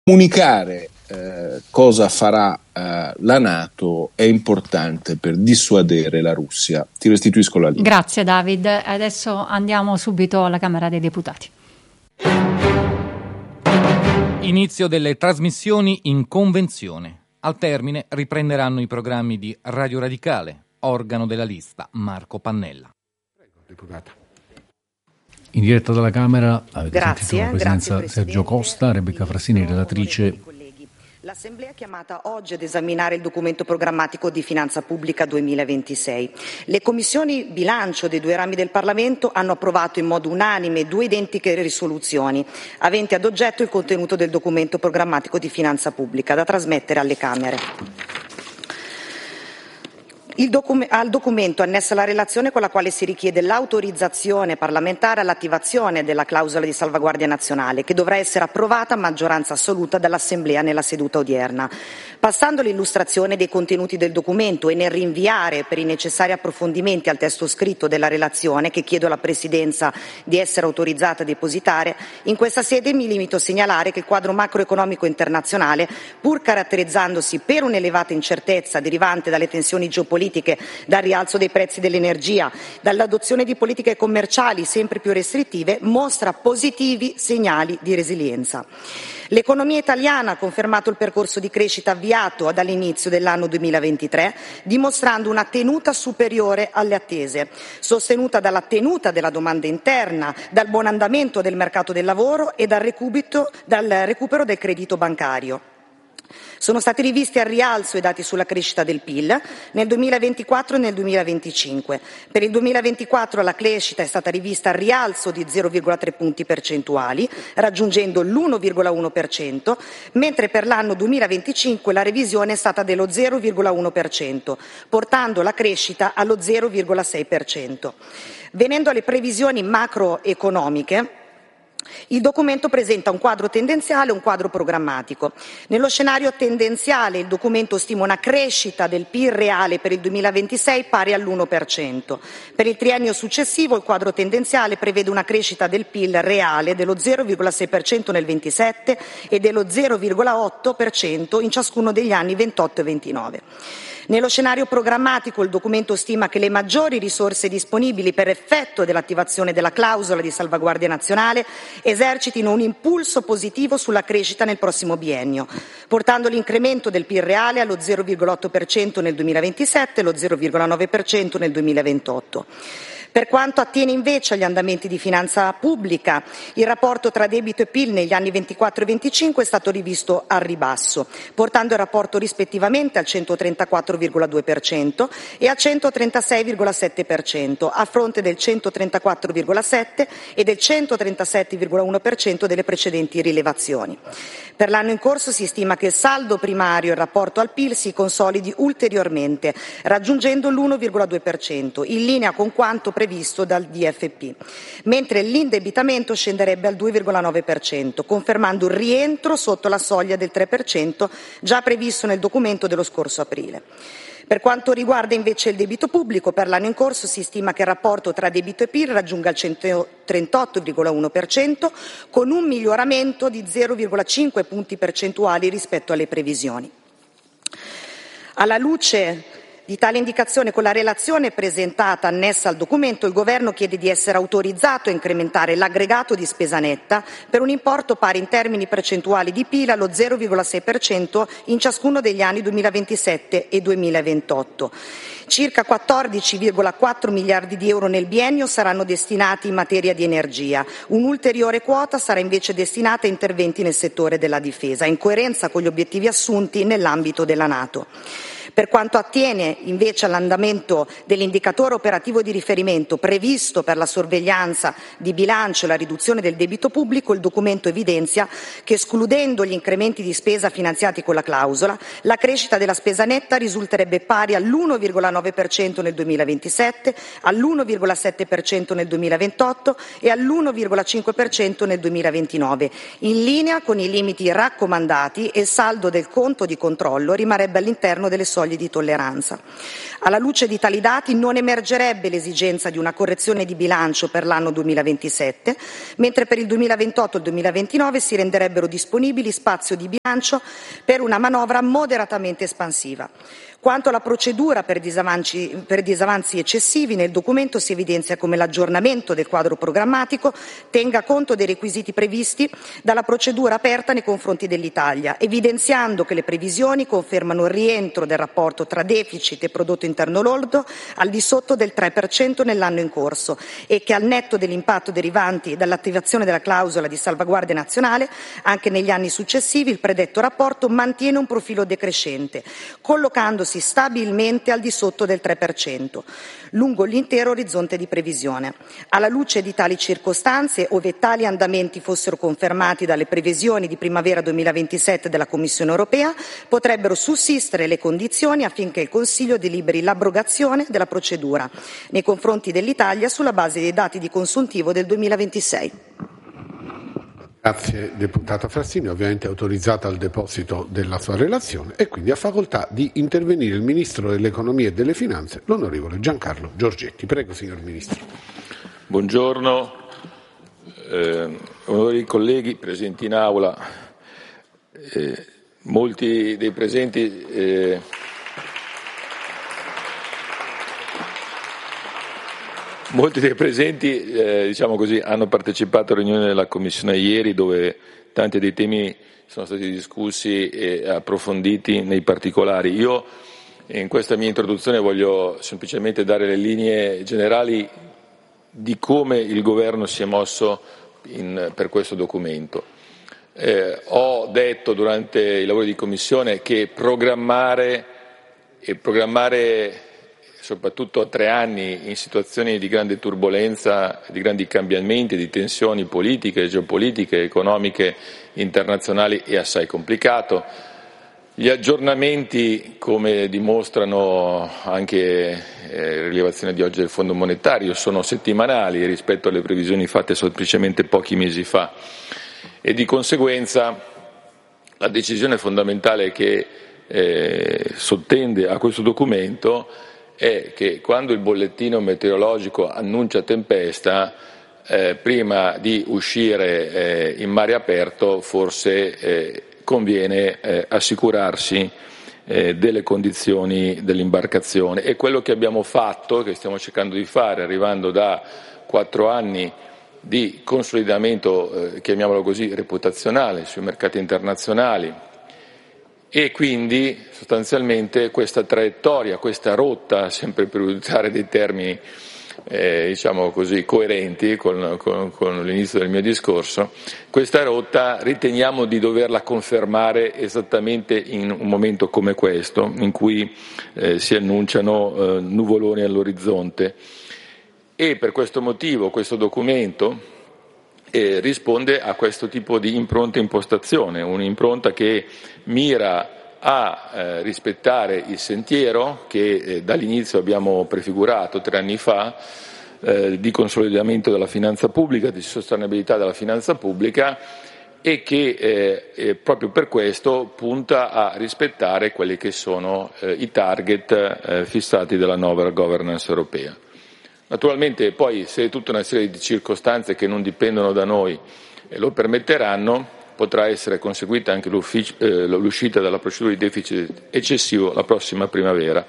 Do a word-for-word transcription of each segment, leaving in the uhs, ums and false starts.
Comunicare eh, cosa farà eh, la NATO è importante per dissuadere la Russia. Ti restituisco la linea. Grazie David. Adesso andiamo subito alla Camera dei Deputati. Inizio delle trasmissioni in convenzione. Al termine riprenderanno i programmi di Radio Radicale, organo della lista Marco Pannella. Prego, deputata. In diretta dalla Camera avete grazie, sentito la presenza grazie, Sergio Costa, Rebecca Frassini, relatrice. L'Assemblea è chiamata oggi ad esaminare il documento programmatico di finanza pubblica duemilaventisei. Le commissioni bilancio dei due rami del Parlamento hanno approvato in modo unanime due identiche risoluzioni, aventi ad oggetto il contenuto del documento programmatico di finanza pubblica, da trasmettere alle Camere. Il docu- al documento annessa la relazione con la quale si richiede l'autorizzazione parlamentare all'attivazione della clausola di salvaguardia nazionale, che dovrà essere approvata a maggioranza assoluta dall'Assemblea nella seduta odierna. Passando all'illustrazione dei contenuti del documento e nel rinviare per i necessari approfondimenti al testo scritto della relazione, che chiedo alla Presidenza di essere autorizzata a depositare, in questa sede mi limito a segnalare che il quadro macroeconomico internazionale, pur caratterizzandosi per un'elevata incertezza derivante dalle tensioni geopolitiche, dal rialzo dei prezzi dell'energia, dall'adozione di politiche commerciali sempre più restrittive, mostra positivi segnali di resilienza. L'economia italiana ha confermato il percorso di crescita avviato dall'inizio dell'anno duemilaventitré, dimostrando una tenuta superiore alle attese, sostenuta dalla tenuta della domanda interna, dal buon andamento del mercato del lavoro e dal recupero, dal recupero del credito bancario. Sono stati rivisti al rialzo i dati sulla crescita del P I L nel duemilaventiquattro e nel duemilaventicinque. Per il duemilaventiquattro la crescita è stata rivista al rialzo di zero virgola tre punti percentuali, raggiungendo l'uno virgola uno per cento, mentre per l'anno duemilaventicinque la revisione è stata dello zero virgola uno per cento, portando la crescita allo zero virgola sei per cento. Venendo alle previsioni macroeconomiche, il documento presenta un quadro tendenziale e un quadro programmatico. Nello scenario tendenziale il documento stima una crescita del P I L reale per il duemilaventisei pari all'uno per cento. Per il triennio successivo il quadro tendenziale prevede una crescita del P I L reale dello zero virgola sei per cento nel ventisette e dello zero virgola otto per cento in ciascuno degli anni ventotto e ventinove. Nello scenario programmatico il documento stima che le maggiori risorse disponibili per effetto dell'attivazione della clausola di salvaguardia nazionale esercitino un impulso positivo sulla crescita nel prossimo biennio, portando l'incremento del P I L reale allo zero virgola otto per cento nel duemilaventisette e allo zero virgola nove per cento nel duemilaventotto. Per quanto attiene invece agli andamenti di finanza pubblica, il rapporto tra debito e P I L negli anni ventiquattro e venticinque è stato rivisto al ribasso, portando il rapporto rispettivamente al centotrentaquattro virgola due per cento e al centotrentasei virgola sette per cento, a fronte del centotrentaquattro virgola sette per cento e del centotrentasette virgola uno per cento delle precedenti rilevazioni. Per l'anno in corso si stima che il saldo primario in rapporto al P I L si consolidi ulteriormente, raggiungendo l'uno virgola due per cento, in linea con quanto previsto dal D F P, mentre l'indebitamento scenderebbe al due virgola nove per cento, confermando il rientro sotto la soglia del tre per cento già previsto nel documento dello scorso aprile. Per quanto riguarda invece il debito pubblico, per l'anno in corso si stima che il rapporto tra debito e P I L raggiunga il centotrentotto virgola uno per cento, con un miglioramento di zero virgola cinque punti percentuali rispetto alle previsioni. Alla luce di tale indicazione, con la relazione presentata annessa al documento, il Governo chiede di essere autorizzato a incrementare l'aggregato di spesa netta per un importo pari in termini percentuali di P I L allo zero virgola sei per cento in ciascuno degli anni duemilaventisette e duemilaventotto. Circa quattordici virgola quattro miliardi di euro nel biennio saranno destinati in materia di energia. Un'ulteriore quota sarà invece destinata a interventi nel settore della difesa, in coerenza con gli obiettivi assunti nell'ambito della NATO. Per quanto attiene invece all'andamento dell'indicatore operativo di riferimento previsto per la sorveglianza di bilancio e la riduzione del debito pubblico, il documento evidenzia che, escludendo gli incrementi di spesa finanziati con la clausola, la crescita della spesa netta risulterebbe pari all'uno virgola nove per cento nel duemilaventisette, all'uno virgola sette per cento nel duemilaventotto e all'uno virgola cinque per cento nel duemilaventinove, in linea con i limiti raccomandati, e il saldo del conto di controllo rimarrebbe all'interno delle soglie soglie di tolleranza. Alla luce di tali dati non emergerebbe l'esigenza di una correzione di bilancio per l'anno duemilaventisette, mentre per il duemilaventotto e il duemilaventinove si renderebbero disponibili spazio di bilancio per una manovra moderatamente espansiva. Quanto alla procedura per disavanzi, per disavanzi eccessivi, nel documento si evidenzia come l'aggiornamento del quadro programmatico tenga conto dei requisiti previsti dalla procedura aperta nei confronti dell'Italia, evidenziando che le previsioni confermano il rientro del rapporto tra deficit e prodotto interno lordo al di sotto del tre per cento nell'anno in corso e che al netto dell'impatto derivanti dall'attivazione della clausola di salvaguardia nazionale, anche negli anni successivi il predetto rapporto mantiene un profilo decrescente, collocandosi stabilmente al di sotto del tre per cento, lungo l'intero orizzonte di previsione. Alla luce di tali circostanze, ove tali andamenti fossero confermati dalle previsioni di primavera duemilaventisette della Commissione europea, potrebbero sussistere le condizioni affinché il Consiglio deliberi l'abrogazione della procedura nei confronti dell'Italia sulla base dei dati di consuntivo del duemilaventisei. Grazie deputato Frassini, ovviamente autorizzata al deposito della sua relazione, e quindi ha facoltà di intervenire il Ministro dell'Economia e delle Finanze, l'onorevole Giancarlo Giorgetti. Prego, signor Ministro. Buongiorno, eh, onorevoli colleghi presenti in aula. Eh, molti dei presenti eh, Molti dei presenti, eh, diciamo così, hanno partecipato alla riunione della Commissione ieri, dove tanti dei temi sono stati discussi e approfonditi nei particolari. Io in questa mia introduzione voglio semplicemente dare le linee generali di come il Governo si è mosso in, per questo documento. Eh, ho detto durante i lavori di Commissione che programmare e programmare soprattutto a tre anni in situazioni di grande turbolenza, di grandi cambiamenti, di tensioni politiche, geopolitiche, economiche, internazionali è assai complicato. Gli aggiornamenti, come dimostrano anche le rilevazioni di oggi del Fondo Monetario, sono settimanali rispetto alle previsioni fatte semplicemente pochi mesi fa e di conseguenza la decisione fondamentale che eh, sottende a questo documento è che quando il bollettino meteorologico annuncia tempesta, eh, prima di uscire eh, in mare aperto forse eh, conviene eh, assicurarsi eh, delle condizioni dell'imbarcazione. E quello che abbiamo fatto, che stiamo cercando di fare, arrivando da quattro anni di consolidamento, eh, chiamiamolo così, reputazionale sui mercati internazionali, e quindi sostanzialmente questa traiettoria, questa rotta, sempre per utilizzare dei termini eh, diciamo così coerenti con, con, con l'inizio del mio discorso, questa rotta riteniamo di doverla confermare esattamente in un momento come questo, in cui eh, si annunciano eh, nuvoloni all'orizzonte. E per questo motivo questo documento Eh, risponde a questo tipo di impronta e impostazione, un'impronta che mira a eh, rispettare il sentiero che eh, dall'inizio abbiamo prefigurato tre anni fa eh, di consolidamento della finanza pubblica, di sostenibile della finanza pubblica, e che eh, eh, proprio per questo punta a rispettare quelli che sono eh, i target eh, fissati dalla nuova governance europea. Naturalmente poi, se tutta una serie di circostanze che non dipendono da noi eh, lo permetteranno, potrà essere conseguita anche eh, l'uscita dalla procedura di deficit eccessivo la prossima primavera.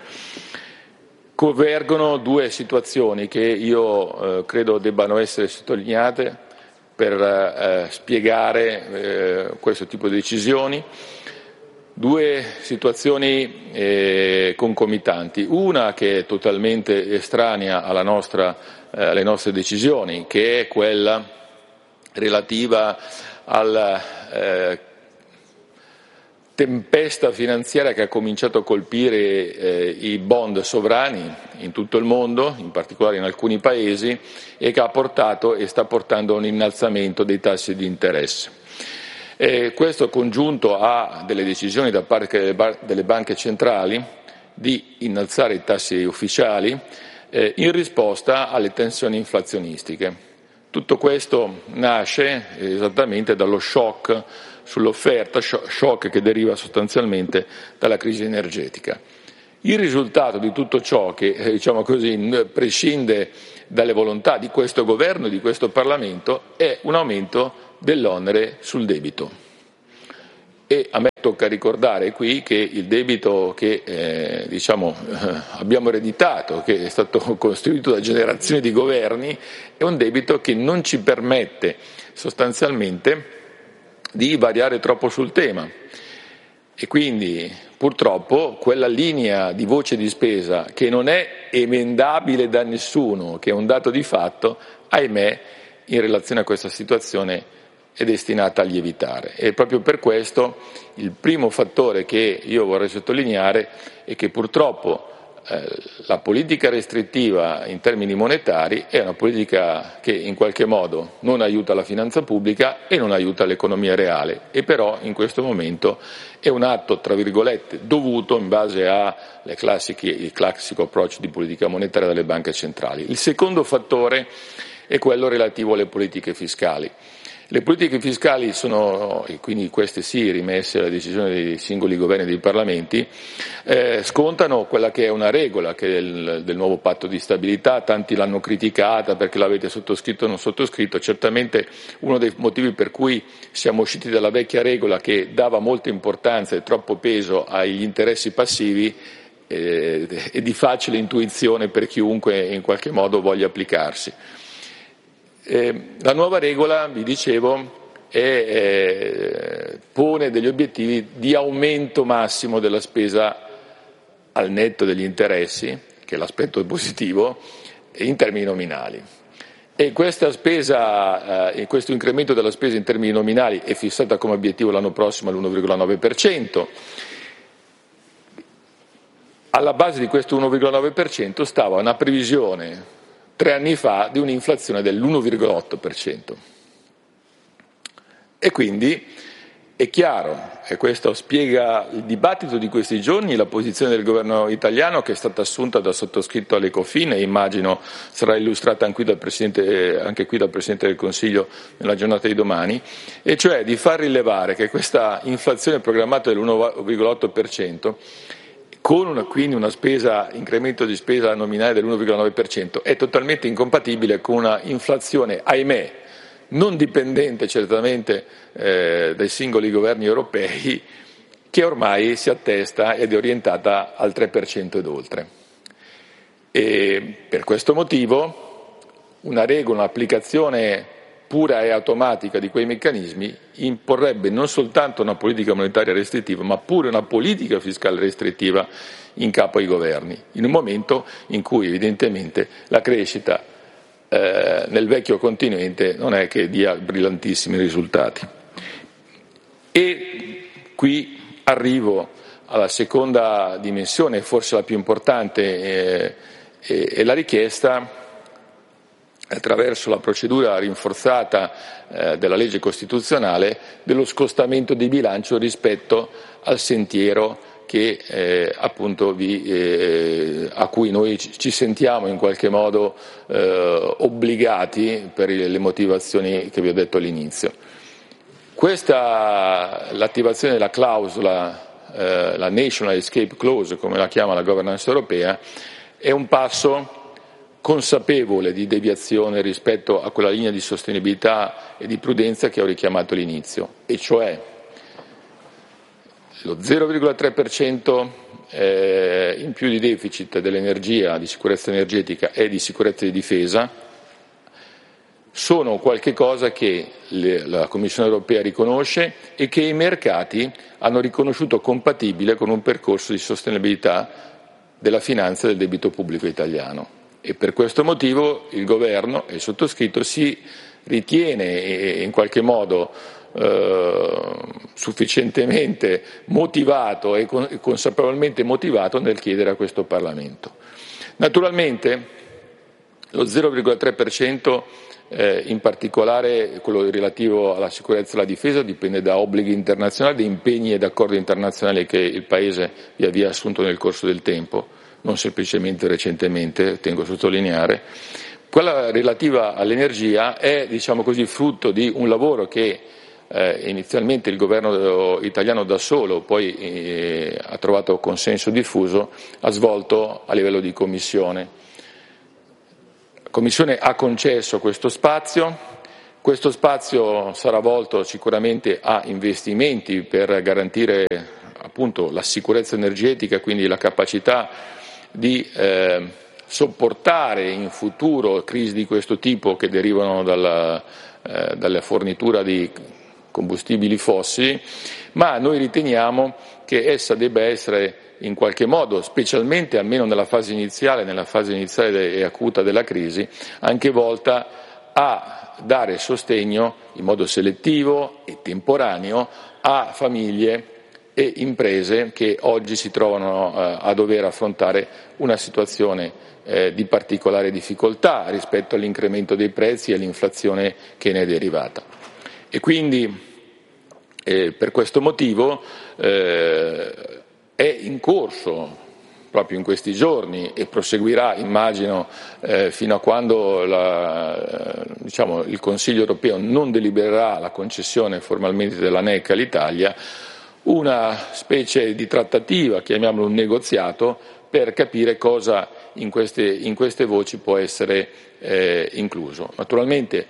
Convergono due situazioni che io eh, credo debbano essere sottolineate per eh, spiegare eh, questo tipo di decisioni. Due situazioni eh, concomitanti, una che è totalmente estranea alla nostra, eh, alle nostre decisioni, che è quella relativa alla eh, tempesta finanziaria che ha cominciato a colpire eh, i bond sovrani in tutto il mondo, in particolare in alcuni paesi, e che ha portato e sta portando a un innalzamento dei tassi di interesse. E questo congiunto a delle decisioni da parte delle banche centrali di innalzare i tassi ufficiali eh, in risposta alle tensioni inflazionistiche. Tutto questo nasce esattamente dallo shock sull'offerta, shock che deriva sostanzialmente dalla crisi energetica. Il risultato di tutto ciò che, eh, diciamo così, prescinde dalle volontà di questo governo e di questo Parlamento è un aumento dell'onere sul debito. E a me tocca ricordare qui che il debito che eh, diciamo, eh, abbiamo ereditato, che è stato costruito da generazioni di governi, è un debito che non ci permette sostanzialmente di variare troppo sul tema. E quindi purtroppo quella linea di voce di spesa che non è emendabile da nessuno, che è un dato di fatto, ahimè, in relazione a questa situazione è destinata a lievitare. E proprio per questo il primo fattore che io vorrei sottolineare è che purtroppo eh, la politica restrittiva in termini monetari è una politica che in qualche modo non aiuta la finanza pubblica e non aiuta l'economia reale, e però in questo momento è un atto, tra virgolette, dovuto in base al classico approccio di politica monetaria delle banche centrali. Il secondo fattore è quello relativo alle politiche fiscali. Le politiche fiscali sono, e quindi queste sì, rimesse alla decisione dei singoli governi e dei parlamenti, eh, scontano quella che è una regola che è il, del nuovo patto di stabilità. Tanti l'hanno criticata perché l'avete sottoscritto o non sottoscritto. Certamente uno dei motivi per cui siamo usciti dalla vecchia regola, che dava molta importanza e troppo peso agli interessi passivi, eh, è di facile intuizione per chiunque in qualche modo voglia applicarsi. Eh, la nuova regola, vi dicevo, è, eh, pone degli obiettivi di aumento massimo della spesa al netto degli interessi, che è l'aspetto positivo, in termini nominali. E questa spesa, eh, questo incremento della spesa in termini nominali è fissata come obiettivo l'anno prossimo all'uno virgola nove per cento. Alla base di questo uno virgola nove per cento stava una previsione tre anni fa di un'inflazione dell'uno virgola otto per cento. E quindi è chiaro, e questo spiega il dibattito di questi giorni, la posizione del governo italiano, che è stata assunta da sottoscritto all'Ecofin e immagino sarà illustrata anche qui dal Presidente, anche qui dal Presidente del Consiglio nella giornata di domani, e cioè di far rilevare che questa inflazione programmata dell'uno virgola otto per cento, con una, quindi una spesa, incremento di spesa nominale dell'uno virgola nove per cento, è totalmente incompatibile con una inflazione, ahimè, non dipendente certamente eh, dai singoli governi europei, che ormai si attesta ed è orientata al tre per cento ed oltre. E per questo motivo una regola, un'applicazione pura e automatica di quei meccanismi imporrebbe non soltanto una politica monetaria restrittiva, ma pure una politica fiscale restrittiva in capo ai governi, in un momento in cui evidentemente la crescita eh, nel vecchio continente non è che dia brillantissimi risultati. E qui arrivo alla seconda dimensione, forse la più importante, eh, è la richiesta, attraverso la procedura rinforzata eh, della legge costituzionale, dello scostamento di bilancio rispetto al sentiero che eh, appunto vi, eh, a cui noi ci sentiamo in qualche modo eh, obbligati per le motivazioni che vi ho detto all'inizio. Questa, l'attivazione della clausola, eh, la National Escape Clause, come la chiama la governance europea, è un passo consapevole di deviazione rispetto a quella linea di sostenibilità e di prudenza che ho richiamato all'inizio, e cioè lo zero virgola tre per cento eh, in più di deficit dell'energia, di sicurezza energetica e di sicurezza di difesa, sono qualche cosa che le, la Commissione europea riconosce e che i mercati hanno riconosciuto compatibile con un percorso di sostenibilità della finanza e del debito pubblico italiano. E per questo motivo il governo e il sottoscritto si ritiene in qualche modo eh, sufficientemente motivato e consapevolmente motivato nel chiedere a questo Parlamento. Naturalmente lo zero virgola tre per cento, eh, in particolare quello relativo alla sicurezza e alla difesa, dipende da obblighi internazionali, da impegni ed accordi internazionali che il Paese via via ha assunto nel corso del tempo, non semplicemente recentemente, tengo a sottolineare. Quella relativa all'energia è, diciamo così, frutto di un lavoro che eh, inizialmente il governo italiano da solo, poi eh, ha trovato consenso diffuso, ha svolto a livello di Commissione. La Commissione ha concesso questo spazio, questo spazio sarà volto sicuramente a investimenti per garantire appunto la sicurezza energetica, quindi la capacità di eh, sopportare in futuro crisi di questo tipo che derivano dalla, eh, dalla fornitura di combustibili fossili, ma noi riteniamo che essa debba essere in qualche modo, specialmente almeno nella fase iniziale, nella fase iniziale e acuta della crisi, anche volta a dare sostegno in modo selettivo e temporaneo a famiglie e imprese che oggi si trovano eh, a dover affrontare una situazione eh, di particolare difficoltà rispetto all'incremento dei prezzi e all'inflazione che ne è derivata. E quindi eh, per questo motivo eh, è in corso proprio in questi giorni e proseguirà, immagino, eh, fino a quando la, diciamo, il Consiglio europeo non delibererà la concessione formalmente della N E C all'Italia, una specie di trattativa, chiamiamolo un negoziato, per capire cosa in queste, in queste voci può essere eh, incluso. Naturalmente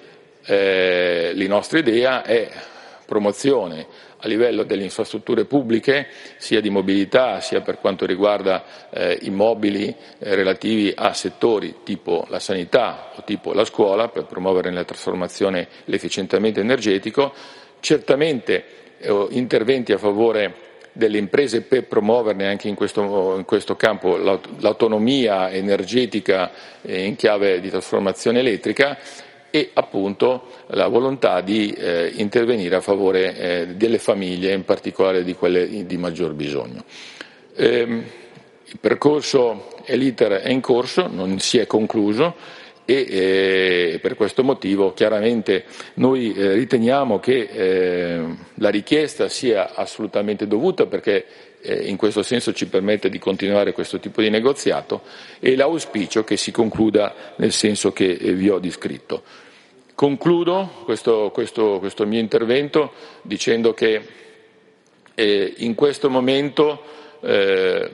eh, la nostra idea è promozione a livello delle infrastrutture pubbliche, sia di mobilità, sia per quanto riguarda eh, immobili eh, relativi a settori tipo la sanità o tipo la scuola, per promuovere la trasformazione e l'efficientamento energetico, certamente eh, interventi a favore delle imprese per promuoverne anche in questo, in questo campo l'aut- l'autonomia energetica eh, in chiave di trasformazione elettrica, e appunto la volontà di eh, intervenire a favore eh, delle famiglie, in particolare di quelle di maggior bisogno. Ehm, il percorso e l'iter è in corso, non si è concluso e eh, per questo motivo chiaramente noi eh, riteniamo che eh, la richiesta sia assolutamente dovuta, perché eh, in questo senso ci permette di continuare questo tipo di negoziato, e l'auspicio che si concluda nel senso che eh, vi ho descritto. Concludo questo, questo, questo mio intervento dicendo che eh, in questo momento eh,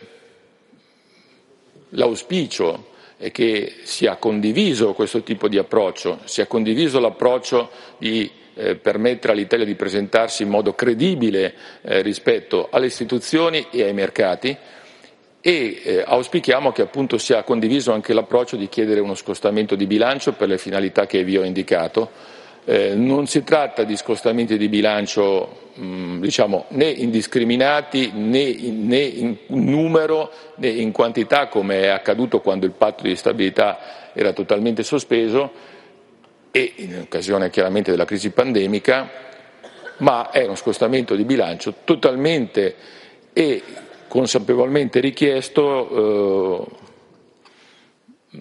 l'auspicio è che sia condiviso questo tipo di approccio, sia condiviso l'approccio di eh, permettere all'Italia di presentarsi in modo credibile eh, rispetto alle istituzioni e ai mercati, e eh, auspichiamo che appunto sia condiviso anche l'approccio di chiedere uno scostamento di bilancio per le finalità che vi ho indicato. Eh, non si tratta di scostamenti di bilancio mh, diciamo, né indiscriminati né in, né in numero né in quantità, come è accaduto quando il patto di stabilità era totalmente sospeso e in occasione chiaramente della crisi pandemica, ma è uno scostamento di bilancio totalmente e consapevolmente richiesto eh,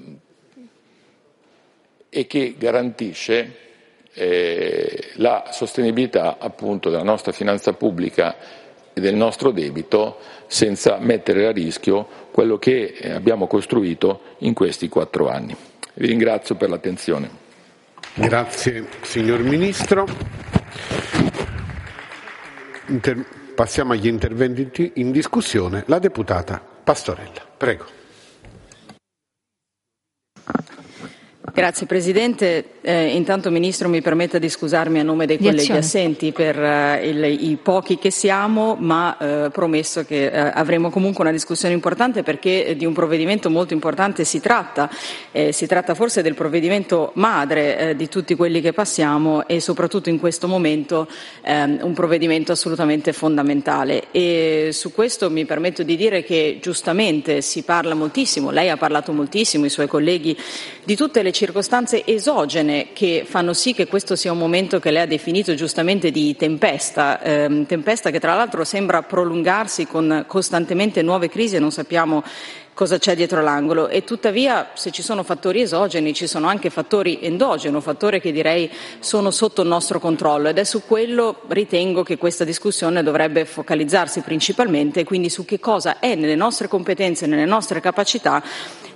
e che garantisce eh, la sostenibilità appunto della nostra finanza pubblica e del nostro debito, senza mettere a rischio quello che abbiamo costruito in questi quattro anni. Vi ringrazio per l'attenzione. Grazie signor Ministro. Inter- Passiamo agli interventi in discussione. La deputata Pastorella, prego. Grazie Presidente. Eh, intanto Ministro mi permetta di scusarmi a nome dei colleghi assenti per eh, il, i pochi che siamo, ma eh, promesso che eh, avremo comunque una discussione importante, perché di un provvedimento molto importante si tratta. Eh, si tratta forse del provvedimento madre eh, di tutti quelli che passiamo, e soprattutto in questo momento eh, un provvedimento assolutamente fondamentale. E su questo mi permetto di dire che giustamente si parla moltissimo, lei ha parlato moltissimo, i suoi colleghi, di tutte le circostanze esogene che fanno sì che questo sia un momento che lei ha definito giustamente di tempesta, ehm, tempesta che tra l'altro sembra prolungarsi con costantemente nuove crisi e non sappiamo cosa c'è dietro l'angolo. E tuttavia, se ci sono fattori esogeni, ci sono anche fattori endogeni, fattori che direi sono sotto il nostro controllo, ed è su quello ritengo che questa discussione dovrebbe focalizzarsi principalmente, quindi su che cosa è nelle nostre competenze, nelle nostre capacità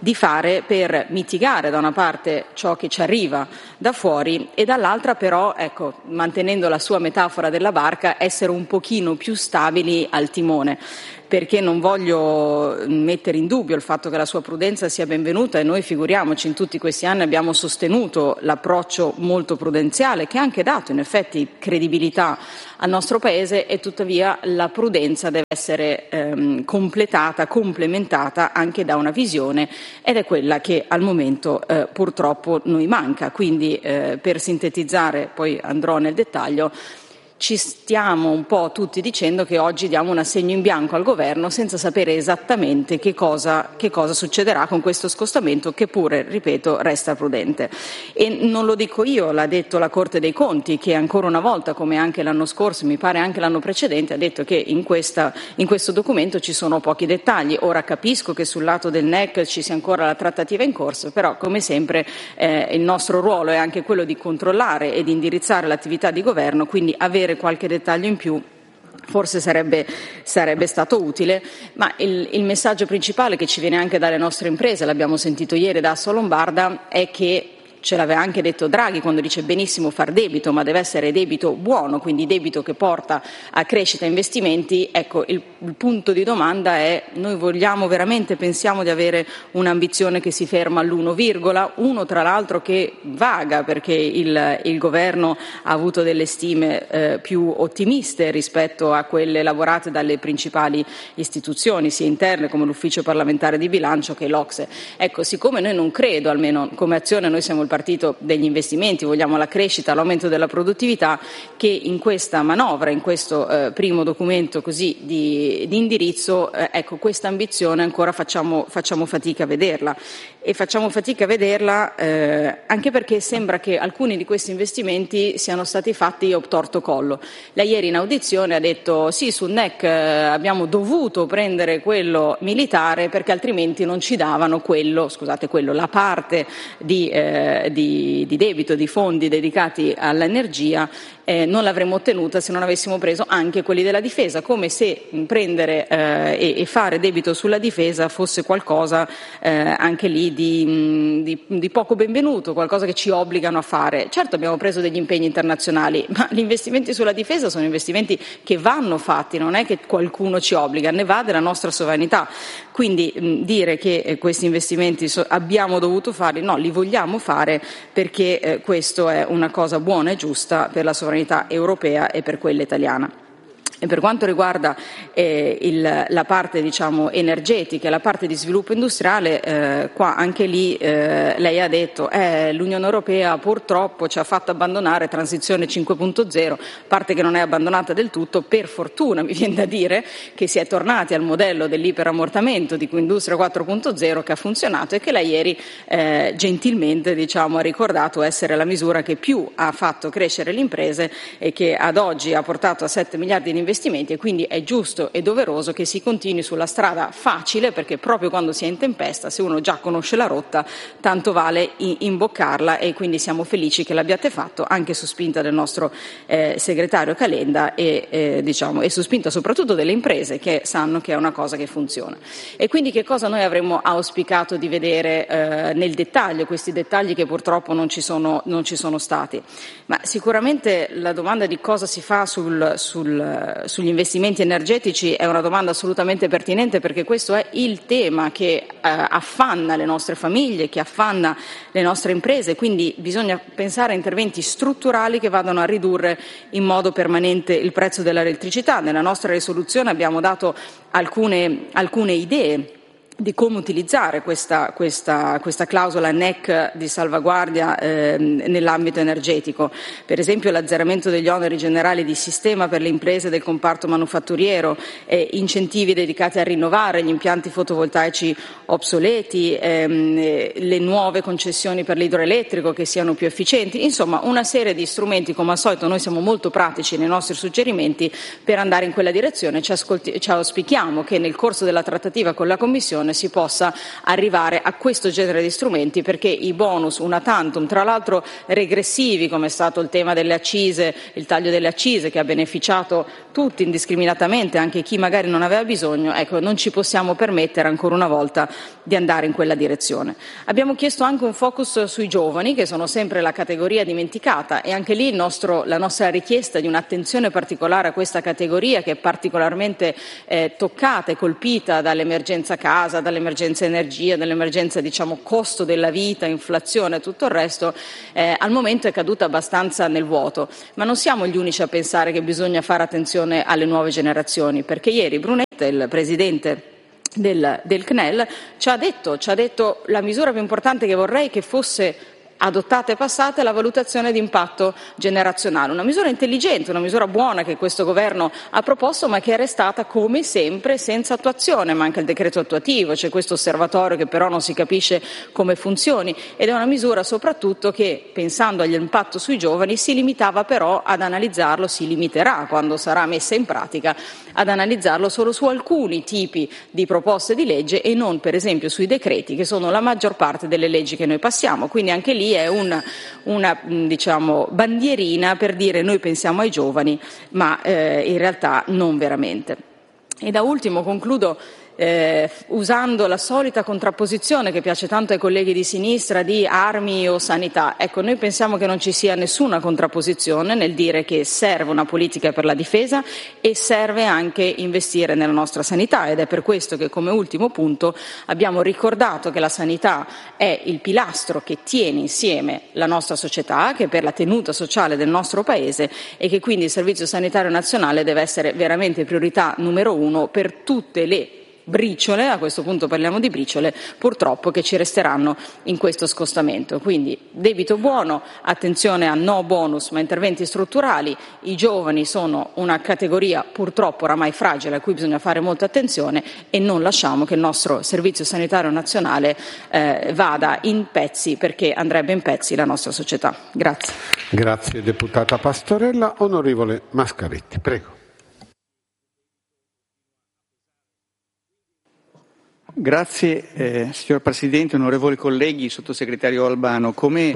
di fare per mitigare da una parte ciò che ci arriva da fuori e dall'altra però, ecco, mantenendo la sua metafora della barca, essere un pochino più stabili al timone, perché non voglio mettere in dubbio il fatto che la sua prudenza sia benvenuta e noi, figuriamoci, in tutti questi anni abbiamo sostenuto l'approccio molto prudenziale che ha anche dato in effetti credibilità al nostro Paese, e tuttavia la prudenza deve essere ehm, completata, complementata anche da una visione, ed è quella che al momento eh, purtroppo noi manca. Quindi eh, per sintetizzare, poi andrò nel dettaglio, ci stiamo un po' tutti dicendo che oggi diamo un assegno in bianco al governo senza sapere esattamente che cosa, che cosa succederà con questo scostamento, che pure, ripeto, resta prudente. E non lo dico io, l'ha detto la Corte dei Conti, che ancora una volta, come anche l'anno scorso, mi pare anche l'anno precedente, ha detto che in, questa, in questo documento ci sono pochi dettagli. Ora capisco che sul lato del N E C ci sia ancora la trattativa in corso, però come sempre eh, il nostro ruolo è anche quello di controllare e di indirizzare l'attività di governo, quindi avere qualche dettaglio in più forse sarebbe, sarebbe stato utile, ma il, il messaggio principale che ci viene anche dalle nostre imprese, l'abbiamo sentito ieri da Assolombarda, è che, ce l'aveva anche detto Draghi quando dice benissimo far debito, ma deve essere debito buono, quindi debito che porta a crescita e investimenti. Ecco, il, il punto di domanda è: noi vogliamo veramente, pensiamo di avere un'ambizione che si ferma all'uno, uno tra l'altro che vaga, perché il, il governo ha avuto delle stime eh, più ottimiste rispetto a quelle elaborate dalle principali istituzioni, sia interne come l'Ufficio parlamentare di bilancio che l'O C S E. Ecco, siccome noi non credo, almeno come Azione, noi siamo il partito degli investimenti, vogliamo la crescita, l'aumento della produttività, che in questa manovra, in questo eh, primo documento così di, di indirizzo, eh, ecco, questa ambizione ancora facciamo, facciamo fatica a vederla. E facciamo fatica a vederla eh, anche perché sembra che alcuni di questi investimenti siano stati fatti obtorto collo. Lei ieri in audizione ha detto sì, sul N E C eh, abbiamo dovuto prendere quello militare perché altrimenti non ci davano quello, scusate, quello, la parte di, eh, di, di debito, di fondi dedicati all'energia, eh, non l'avremmo ottenuta se non avessimo preso anche quelli della difesa, come se prendere eh, e, e fare debito sulla difesa fosse qualcosa eh, anche lì Di, di, di poco benvenuto, qualcosa che ci obbligano a fare. Certo, abbiamo preso degli impegni internazionali, ma gli investimenti sulla difesa sono investimenti che vanno fatti, non è che qualcuno ci obbliga, ne va della nostra sovranità. Quindi mh, dire che eh, questi investimenti so, abbiamo dovuto farli, no, li vogliamo fare perché eh, questo è una cosa buona e giusta per la sovranità europea e per quella italiana. E per quanto riguarda eh, il, la parte, diciamo, energetica e la parte di sviluppo industriale, eh, qua anche lì eh, lei ha detto eh, l'Unione Europea purtroppo ci ha fatto abbandonare transizione cinque punto zero, parte che non è abbandonata del tutto, per fortuna mi viene da dire che si è tornati al modello dell'iperammortamento di Industria quattro punto zero che ha funzionato e che lei ieri eh, gentilmente, diciamo, ha ricordato essere la misura che più ha fatto crescere le imprese e che ad oggi ha portato a sette miliardi di investimenti. investimenti e quindi è giusto e doveroso che si continui sulla strada facile, perché proprio quando si è in tempesta, se uno già conosce la rotta, tanto vale imboccarla, e quindi siamo felici che l'abbiate fatto anche su spinta del nostro eh, segretario Calenda e, eh, diciamo, e su spinta soprattutto delle imprese che sanno che è una cosa che funziona. E quindi che cosa noi avremmo auspicato di vedere eh, nel dettaglio, questi dettagli che purtroppo non ci sono, non ci sono stati? Ma sicuramente la domanda di cosa si fa sul, sul sugli investimenti energetici è una domanda assolutamente pertinente, perché questo è il tema che eh, affanna le nostre famiglie, che affanna le nostre imprese, quindi bisogna pensare a interventi strutturali che vadano a ridurre in modo permanente il prezzo dell'elettricità. Nella nostra risoluzione abbiamo dato alcune, alcune idee di come utilizzare questa, questa, questa clausola N E C di salvaguardia eh, nell'ambito energetico. Per esempio l'azzeramento degli oneri generali di sistema per le imprese del comparto manufatturiero, eh, incentivi dedicati a rinnovare gli impianti fotovoltaici obsoleti, ehm, le nuove concessioni per l'idroelettrico che siano più efficienti, insomma una serie di strumenti. Come al solito noi siamo molto pratici nei nostri suggerimenti per andare in quella direzione. Ci, ascolti- ci auspichiamo che nel corso della trattativa con la Commissione discussione si possa arrivare a questo genere di strumenti, perché i bonus una tantum, tra l'altro regressivi, come è stato il tema delle accise, il taglio delle accise che ha beneficiato tutti indiscriminatamente, anche chi magari non aveva bisogno, ecco, non ci possiamo permettere ancora una volta di andare in quella direzione. Abbiamo chiesto anche un focus sui giovani, che sono sempre la categoria dimenticata, e anche lì il nostro, la nostra richiesta di un'attenzione particolare a questa categoria, che è particolarmente eh, toccata e colpita dall'emergenza casa, dall'emergenza energia, dall'emergenza diciamo costo della vita, inflazione e tutto il resto, eh, al momento è caduta abbastanza nel vuoto. Ma non siamo gli unici a pensare che bisogna fare attenzione alle nuove generazioni, perché ieri Brunetta, il presidente del, del C N E L, ci ha detto, ci ha detto la misura più importante che vorrei che fosse adottata e passata è la valutazione di impatto generazionale, una misura intelligente, una misura buona che questo governo ha proposto, ma che è restata come sempre senza attuazione. Manca il decreto attuativo, c'è questo osservatorio che però non si capisce come funzioni, ed è una misura soprattutto che, pensando all'impatto sui giovani, si limitava però ad analizzarlo, si limiterà quando sarà messa in pratica, ad analizzarlo solo su alcuni tipi di proposte di legge e non per esempio sui decreti, che sono la maggior parte delle leggi che noi passiamo. Quindi anche lì è una, una diciamo, bandierina per dire noi pensiamo ai giovani, ma eh, in realtà non veramente. E da ultimo concludo Eh, usando la solita contrapposizione che piace tanto ai colleghi di sinistra di armi o sanità. Ecco, noi pensiamo che non ci sia nessuna contrapposizione nel dire che serve una politica per la difesa e serve anche investire nella nostra sanità, ed è per questo che come ultimo punto abbiamo ricordato che la sanità è il pilastro che tiene insieme la nostra società, che è per la tenuta sociale del nostro Paese, e che quindi il Servizio Sanitario Nazionale deve essere veramente priorità numero uno per tutte le briciole, a questo punto parliamo di briciole, purtroppo che ci resteranno in questo scostamento. Quindi debito buono, attenzione a no bonus ma interventi strutturali, i giovani sono una categoria purtroppo oramai fragile a cui bisogna fare molta attenzione, e non lasciamo che il nostro Servizio Sanitario Nazionale eh, vada in pezzi, perché andrebbe in pezzi la nostra società. Grazie. Grazie deputata Pastorella. Onorevole Mascaretti, prego. Grazie eh, signor Presidente, onorevoli colleghi, sottosegretario Albano. Come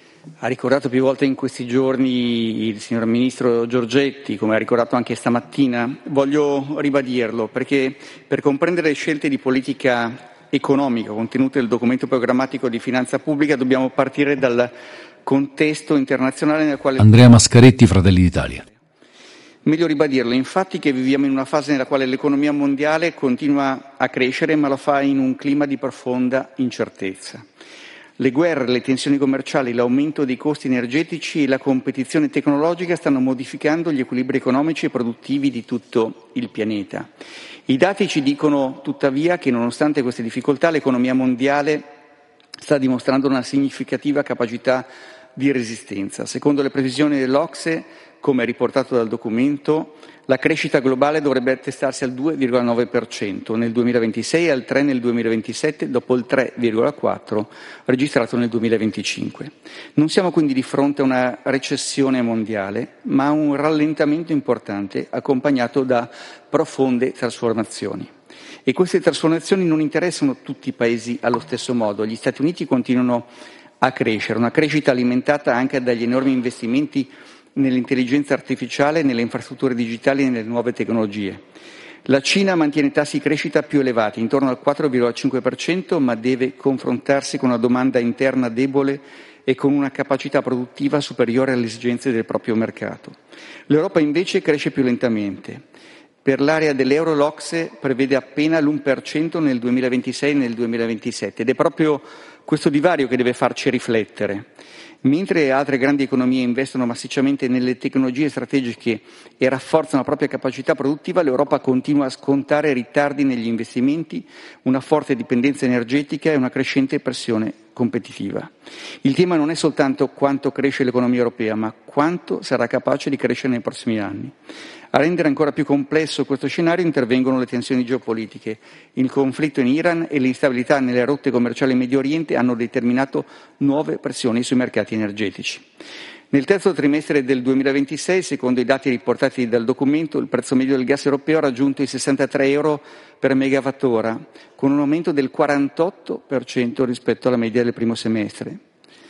ha ricordato più volte in questi giorni il signor Ministro Giorgetti, come ha ricordato anche stamattina, voglio ribadirlo, perché per comprendere le scelte di politica economica contenute nel documento programmatico di finanza pubblica dobbiamo partire dal contesto internazionale nel quale... Andrea Mascaretti, Fratelli d'Italia. Meglio ribadirlo, infatti, che viviamo in una fase nella quale l'economia mondiale continua a crescere, ma lo fa in un clima di profonda incertezza. Le guerre, le tensioni commerciali, l'aumento dei costi energetici e la competizione tecnologica stanno modificando gli equilibri economici e produttivi di tutto il pianeta. I dati ci dicono, tuttavia, che nonostante queste difficoltà l'economia mondiale sta dimostrando una significativa capacità di resistenza. Secondo le previsioni dell'Ocse, come riportato dal documento, la crescita globale dovrebbe attestarsi al due virgola nove per cento nel duemilaventisei e al tre per cento nel duemilaventisette, dopo il tre virgola quattro per cento registrato nel duemilaventicinque. Non siamo quindi di fronte a una recessione mondiale, ma a un rallentamento importante accompagnato da profonde trasformazioni. E queste trasformazioni non interessano tutti i paesi allo stesso modo. Gli Stati Uniti continuano a crescere, una crescita alimentata anche dagli enormi investimenti nell'intelligenza artificiale, nelle infrastrutture digitali e nelle nuove tecnologie. La Cina mantiene tassi di crescita più elevati, intorno al quattro virgola cinque per cento, ma deve confrontarsi con una domanda interna debole e con una capacità produttiva superiore alle esigenze del proprio mercato. L'Europa invece cresce più lentamente. Per l'area dell'euro l'Ocse prevede appena l'uno per cento nel duemilaventisei e nel duemilaventisette, ed è proprio questo divario che deve farci riflettere. Mentre altre grandi economie investono massicciamente nelle tecnologie strategiche e rafforzano la propria capacità produttiva, l'Europa continua a scontare ritardi negli investimenti, una forte dipendenza energetica e una crescente pressione competitiva. Il tema non è soltanto quanto cresce l'economia europea, ma quanto sarà capace di crescere nei prossimi anni. A rendere ancora più complesso questo scenario intervengono le tensioni geopolitiche. Il conflitto in Iran e l'instabilità nelle rotte commerciali in Medio Oriente hanno determinato nuove pressioni sui mercati energetici. Nel terzo trimestre del duemilaventisei, secondo i dati riportati dal documento, il prezzo medio del gas europeo ha raggiunto i sessantatré euro per megawattora, con un aumento del quarantotto per cento rispetto alla media del primo semestre.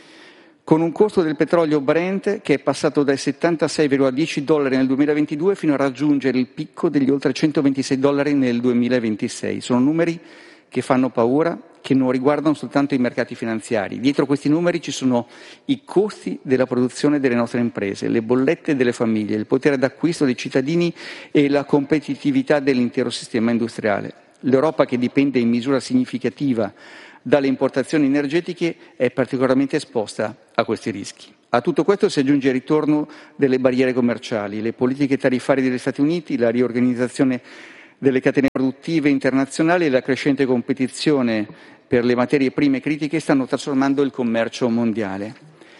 Con un costo del petrolio Brent che è passato dai settantasei virgola dieci dollari nel duemilaventidue fino a raggiungere il picco degli oltre centoventisei dollari nel duemilaventisei. Sono numeri che fanno paura, che non riguardano soltanto i mercati finanziari. Dietro questi numeri ci sono i costi della produzione delle nostre imprese, le bollette delle famiglie, il potere d'acquisto dei cittadini e la competitività dell'intero sistema industriale. L'Europa, che dipende in misura significativa dalle importazioni energetiche, è particolarmente esposta a questi rischi. A tutto questo si aggiunge il ritorno delle barriere commerciali, le politiche tariffarie degli Stati Uniti, la riorganizzazione delle catene produttive internazionali e la crescente competizione per le materie prime critiche stanno trasformando il commercio mondiale.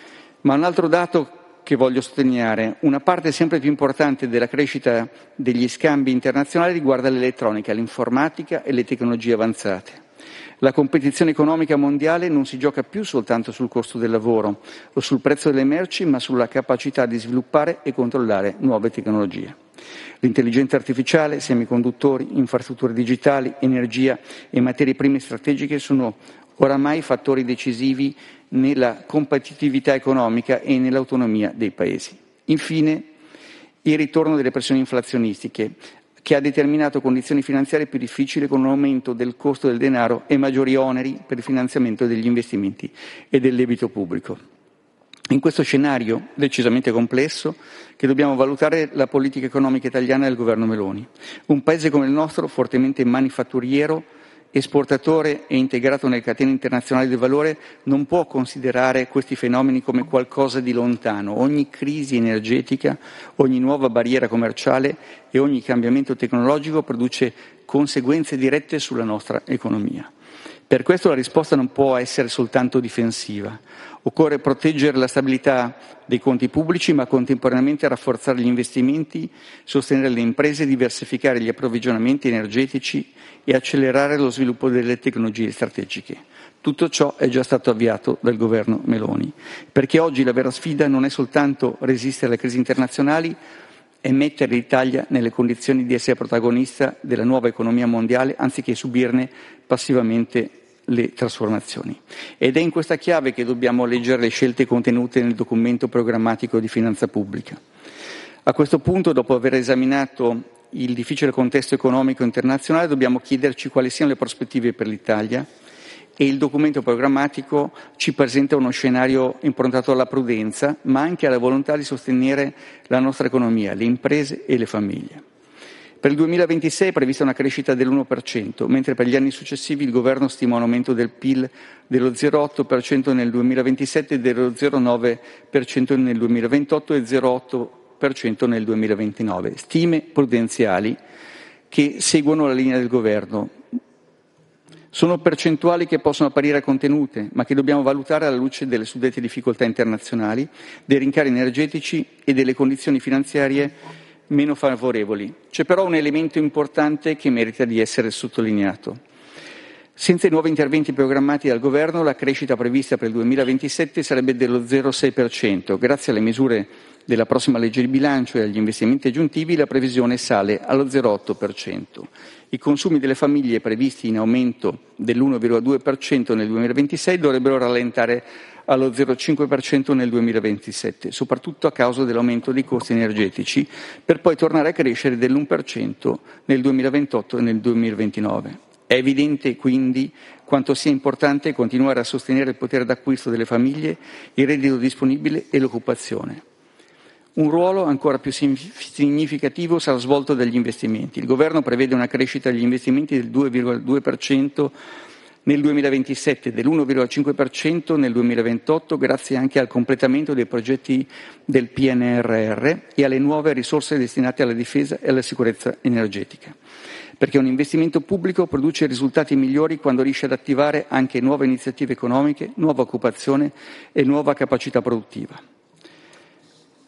Ma un altro dato che voglio sottolineare, una parte sempre più importante della crescita degli scambi internazionali riguarda l'elettronica, l'informatica e le tecnologie avanzate. La competizione economica mondiale non si gioca più soltanto sul costo del lavoro o sul prezzo delle merci, ma sulla capacità di sviluppare e controllare nuove tecnologie. L'intelligenza artificiale, semiconduttori, infrastrutture digitali, energia e materie prime strategiche sono oramai fattori decisivi nella competitività economica e nell'autonomia dei paesi. Infine, il ritorno delle pressioni inflazionistiche, che ha determinato condizioni finanziarie più difficili con un aumento del costo del denaro e maggiori oneri per il finanziamento degli investimenti e del debito pubblico. In questo scenario decisamente complesso che dobbiamo valutare la politica economica italiana del governo Meloni. Un paese come il nostro, fortemente manifatturiero, esportatore e integrato nelle catene internazionali del valore, non può considerare questi fenomeni come qualcosa di lontano. Ogni crisi energetica, ogni nuova barriera commerciale e ogni cambiamento tecnologico produce conseguenze dirette sulla nostra economia. Per questo la risposta non può essere soltanto difensiva. Occorre proteggere la stabilità dei conti pubblici, ma contemporaneamente rafforzare gli investimenti, sostenere le imprese, diversificare gli approvvigionamenti energetici e accelerare lo sviluppo delle tecnologie strategiche. Tutto ciò è già stato avviato dal governo Meloni, perché oggi la vera sfida non è soltanto resistere alle crisi internazionali, è mettere l'Italia nelle condizioni di essere protagonista della nuova economia mondiale, anziché subirne passivamente le trasformazioni. Ed è in questa chiave che dobbiamo leggere le scelte contenute nel documento programmatico di finanza pubblica. A questo punto, dopo aver esaminato il difficile contesto economico internazionale, dobbiamo chiederci quali siano le prospettive per l'Italia, e il documento programmatico ci presenta uno scenario improntato alla prudenza, ma anche alla volontà di sostenere la nostra economia, le imprese e le famiglie. Per il duemilaventisei è prevista una crescita dell'uno per cento, mentre per gli anni successivi il governo stima un aumento del P I L dello zero virgola otto per cento nel duemilaventisette, dello zero virgola nove per cento nel duemilaventotto e zero virgola otto per cento nel duemilaventinove. Stime prudenziali che seguono la linea del governo. Sono percentuali che possono apparire contenute, ma che dobbiamo valutare alla luce delle suddette difficoltà internazionali, dei rincari energetici e delle condizioni finanziarie meno favorevoli. C'è però un elemento importante che merita di essere sottolineato. Senza i nuovi interventi programmati dal governo, la crescita prevista per il duemilaventisette sarebbe dello zero virgola sei per cento. Grazie alle misure della prossima legge di bilancio e agli investimenti aggiuntivi, la previsione sale allo zero virgola otto per cento. I consumi delle famiglie, previsti in aumento dell'uno virgola due per cento nel duemilaventisei, dovrebbero rallentare allo zero virgola cinque per cento nel duemilaventisette, soprattutto a causa dell'aumento dei costi energetici, per poi tornare a crescere dell'uno per cento nel duemilaventotto e nel duemilaventinove. È evidente quindi quanto sia importante continuare a sostenere il potere d'acquisto delle famiglie, il reddito disponibile e l'occupazione. Un ruolo ancora più significativo sarà svolto dagli investimenti. Il governo prevede una crescita degli investimenti del due virgola due per cento nel duemilaventisette, dell'uno virgola cinque per cento nel duemilaventotto, grazie anche al completamento dei progetti del P N R R e alle nuove risorse destinate alla difesa e alla sicurezza energetica. Perché un investimento pubblico produce risultati migliori quando riesce ad attivare anche nuove iniziative economiche, nuova occupazione e nuova capacità produttiva.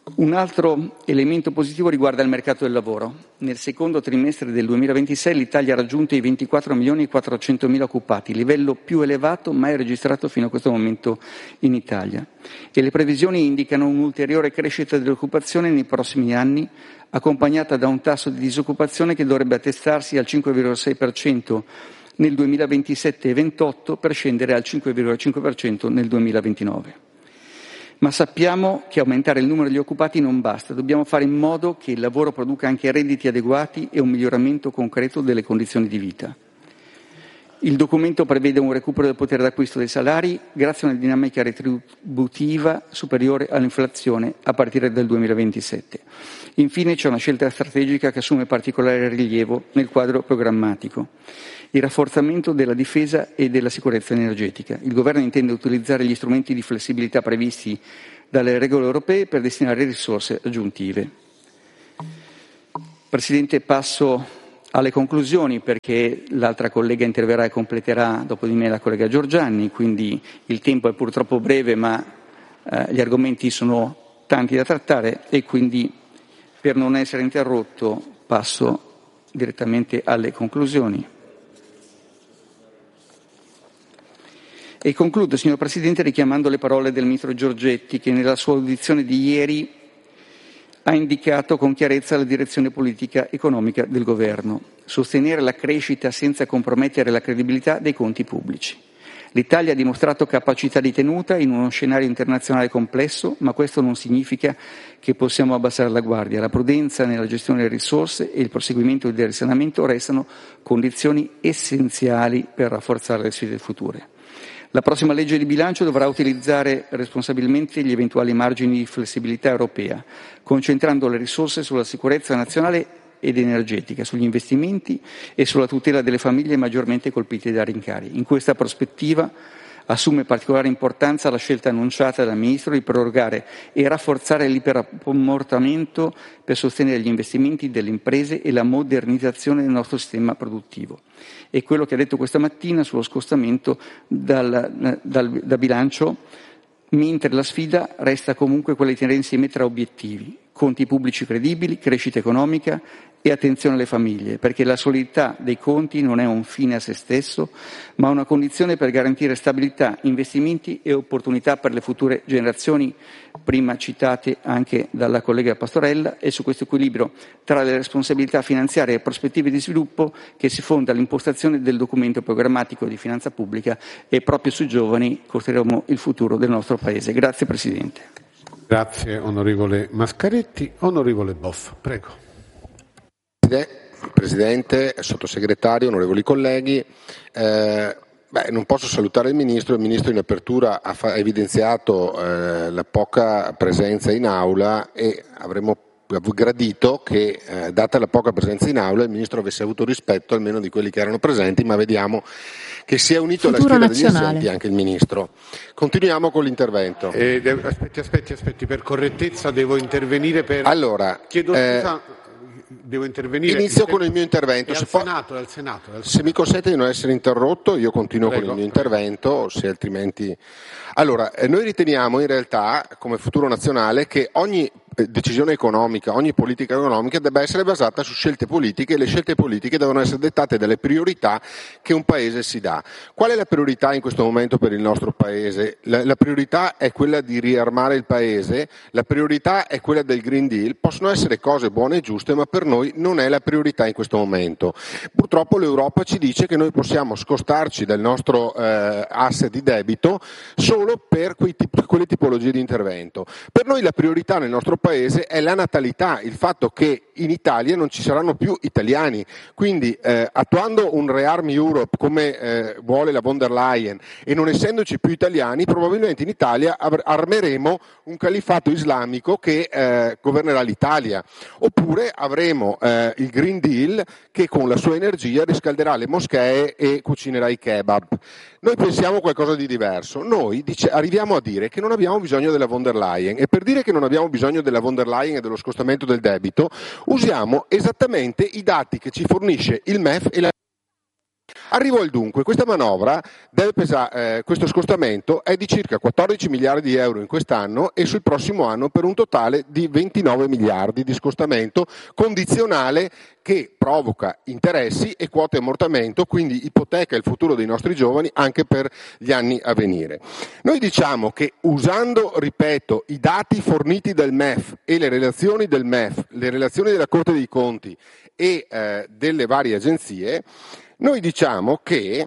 Un altro elemento positivo riguarda il mercato del lavoro. Nel secondo trimestre del duemilaventisei l'Italia ha raggiunto i ventiquattro milioni e quattrocentomila occupati, livello più elevato mai registrato fino a questo momento in Italia. E le previsioni indicano un'ulteriore crescita dell'occupazione nei prossimi anni, accompagnata da un tasso di disoccupazione che dovrebbe attestarsi al cinque virgola sei per cento nel duemilaventisette e ventotto per scendere al cinque virgola cinque per cento nel duemilaventinove. Ma sappiamo che aumentare il numero degli occupati non basta, dobbiamo fare in modo che il lavoro produca anche redditi adeguati e un miglioramento concreto delle condizioni di vita. Il documento prevede un recupero del potere d'acquisto dei salari grazie a una dinamica retributiva superiore all'inflazione a partire dal duemilaventisette. Infine c'è una scelta strategica che assume particolare rilievo nel quadro programmatico: il rafforzamento della difesa e della sicurezza energetica. Il Governo intende utilizzare gli strumenti di flessibilità previsti dalle regole europee per destinare risorse aggiuntive. Presidente, passo alle conclusioni, perché l'altra collega interverrà e completerà dopo di me, la collega Giorgianni, quindi il tempo è purtroppo breve, ma eh, gli argomenti sono tanti da trattare e quindi, per non essere interrotto, passo direttamente alle conclusioni. E concludo, signor Presidente, richiamando le parole del Ministro Giorgetti, che nella sua audizione di ieri ha indicato con chiarezza la direzione politica economica del Governo: sostenere la crescita senza compromettere la credibilità dei conti pubblici. L'Italia ha dimostrato capacità di tenuta in uno scenario internazionale complesso, ma questo non significa che possiamo abbassare la guardia. La prudenza nella gestione delle risorse e il proseguimento del risanamento restano condizioni essenziali per rafforzare le sfide future. La prossima legge di bilancio dovrà utilizzare responsabilmente gli eventuali margini di flessibilità europea, concentrando le risorse sulla sicurezza nazionale ed energetica, sugli investimenti e sulla tutela delle famiglie maggiormente colpite da rincari. In questa prospettiva assume particolare importanza la scelta annunciata dal Ministro di prorogare e rafforzare l'iperammortamento per sostenere gli investimenti delle imprese e la modernizzazione del nostro sistema produttivo. E quello che ha detto questa mattina sullo scostamento dal, dal, da bilancio, mentre la sfida resta comunque quella di tenere insieme tre obiettivi: conti pubblici credibili, crescita economica e attenzione alle famiglie, perché la solidità dei conti non è un fine a se stesso, ma una condizione per garantire stabilità, investimenti e opportunità per le future generazioni, prima citate anche dalla collega Pastorella, e su questo equilibrio tra le responsabilità finanziarie e prospettive di sviluppo che si fonda l'impostazione del documento programmatico di finanza pubblica, e proprio sui giovani costruiremo il futuro del nostro Paese. Grazie Presidente. Grazie onorevole Mascaretti. Onorevole Boff, prego. Presidente, Sottosegretario, onorevoli colleghi, eh, beh, non posso salutare il Ministro. Il Ministro in apertura ha, fa- ha evidenziato eh, la poca presenza in aula, e avremmo gradito che, eh, data la poca presenza in aula, il Ministro avesse avuto rispetto almeno di quelli che erano presenti, ma vediamo che si è unito alla schiera degli assenti anche il Ministro. Continuiamo con l'intervento. Eh, aspetti, aspetti, aspetti, per correttezza devo intervenire per... Allora, Chiedo scusa... Eh, Devo intervenire. Inizio con il mio intervento. È Se, al Senato, è al Senato, è al Senato. Se mi consente di non essere interrotto, io continuo Prego. con il mio intervento, se altrimenti... Allora, eh, noi riteniamo in realtà, come Futuro Nazionale, che ogni decisione economica, ogni politica economica debba essere basata su scelte politiche, e le scelte politiche devono essere dettate dalle priorità che un Paese si dà. Qual è la priorità in questo momento per il nostro Paese? La, la priorità è quella di riarmare il Paese, la priorità è quella del Green Deal. Possono essere cose buone e giuste, ma per noi non è la priorità in questo momento. Purtroppo l'Europa ci dice che noi possiamo scostarci dal nostro eh, asse di debito solo per quei tip- quelle tipologie di intervento. Per noi la priorità nel nostro Paese è la natalità, il fatto che in Italia non ci saranno più italiani, quindi eh, attuando un Rearm Europe come eh, vuole la von der Leyen e non essendoci più italiani, probabilmente in Italia ar- armeremo un califfato islamico che eh, governerà l'Italia, oppure avremo eh, il Green Deal che con la sua energia riscalderà le moschee e cucinerà i kebab. Noi pensiamo qualcosa di diverso. Noi dice, arriviamo a dire che non abbiamo bisogno della von der Leyen, e per dire che non abbiamo bisogno della von der Leyen e dello scostamento del debito usiamo esattamente i dati che ci fornisce il M E F e la Arrivo al dunque, questa manovra deve pesare, eh, questo scostamento è di circa quattordici miliardi di euro in quest'anno e sul prossimo anno per un totale di ventinove miliardi di scostamento condizionale che provoca interessi e quote ammortamento, quindi ipoteca il futuro dei nostri giovani anche per gli anni a venire. Noi diciamo che usando, ripeto, i dati forniti dal M E F e le relazioni del M E F, le relazioni della Corte dei Conti e eh, delle varie agenzie, noi diciamo che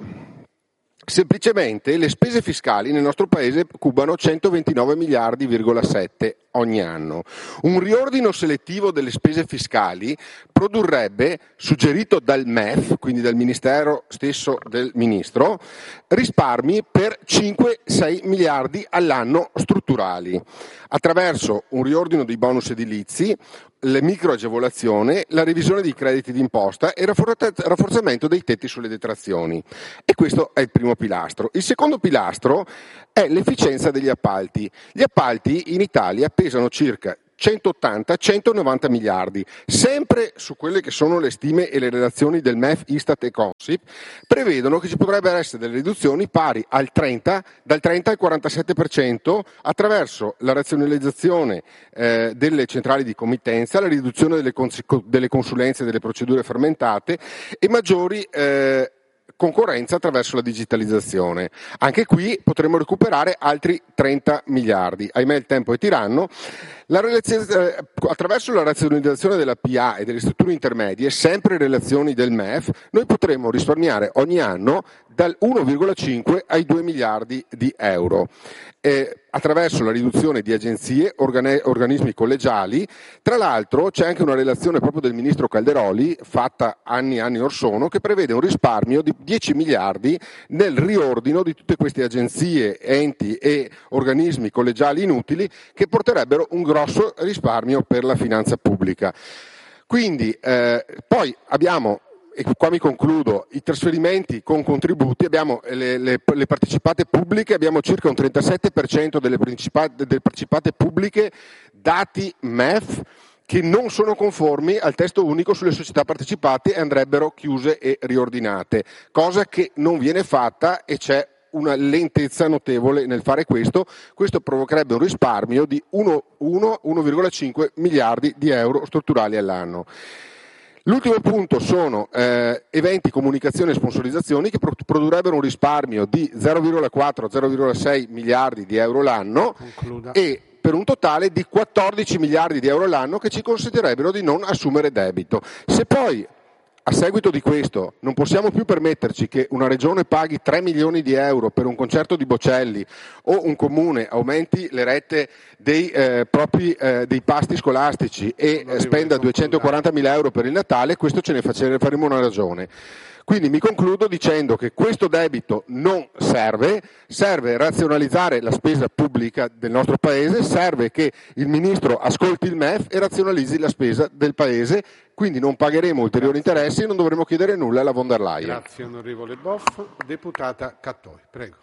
semplicemente le spese fiscali nel nostro paese cubano centoventinove miliardi virgola sette ogni anno. Un riordino selettivo delle spese fiscali produrrebbe, suggerito dal M E F, quindi dal Ministero stesso del Ministro, risparmi per cinque sei miliardi all'anno strutturali, attraverso un riordino dei bonus edilizi, le microagevolazioni, la revisione dei crediti d'imposta e il rafforzamento dei tetti sulle detrazioni. E questo è il primo pilastro. Il secondo pilastro è l'efficienza degli appalti. Gli appalti in Italia pesano circa centottanta centonovanta miliardi, sempre su quelle che sono le stime e le relazioni del M E F, Istat e Consip, prevedono che ci potrebbero essere delle riduzioni pari al trenta, dal trenta al quarantasette per cento attraverso la razionalizzazione eh, delle centrali di committenza, la riduzione delle, cons- delle consulenze e delle procedure fermentate e maggiori eh, concorrenza attraverso la digitalizzazione. Anche qui potremo recuperare altri trenta miliardi. Ahimè il tempo è tiranno. La relazione, attraverso la razionalizzazione della P A e delle strutture intermedie, sempre relazioni del M E F, noi potremo risparmiare ogni anno dal uno virgola cinque ai due miliardi di euro. Eh, attraverso la riduzione di agenzie, organ- organismi collegiali. Tra l'altro c'è anche una relazione proprio del ministro Calderoli, fatta anni e anni or sono, che prevede un risparmio di dieci miliardi nel riordino di tutte queste agenzie, enti e organismi collegiali inutili, che porterebbero un grosso risparmio per la finanza pubblica. Quindi eh, poi abbiamo, e qua mi concludo, i trasferimenti con contributi, abbiamo le, le, le partecipate pubbliche, abbiamo circa un trentasette per cento delle partecipate, delle partecipate pubbliche dati M E F che non sono conformi al testo unico sulle società partecipate e andrebbero chiuse e riordinate, cosa che non viene fatta e c'è una lentezza notevole nel fare questo. Questo provocherebbe un risparmio di uno virgola cinque miliardi di euro strutturali all'anno. L'ultimo punto sono eh, eventi, comunicazione e sponsorizzazioni che pro- produrrebbero un risparmio di zero virgola quattro zero virgola sei miliardi di euro l'anno. Concluda. E per un totale di quattordici miliardi di euro l'anno che ci consentirebbero di non assumere debito. Se poi a seguito di questo non possiamo più permetterci che una regione paghi tre milioni di euro per un concerto di Bocelli o un comune aumenti le rette dei eh, propri eh, dei pasti scolastici e eh, spenda duecentoquarantamila euro per il Natale, questo ce ne face- faremo una ragione. Quindi mi concludo dicendo che questo debito non serve, serve razionalizzare la spesa pubblica del nostro Paese, serve che il Ministro ascolti il M E F e razionalizzi la spesa del Paese, quindi non pagheremo ulteriori Grazie. interessi e non dovremo chiedere nulla alla von der Leyen. Grazie onorevole Boff. Deputata Cattoi, prego.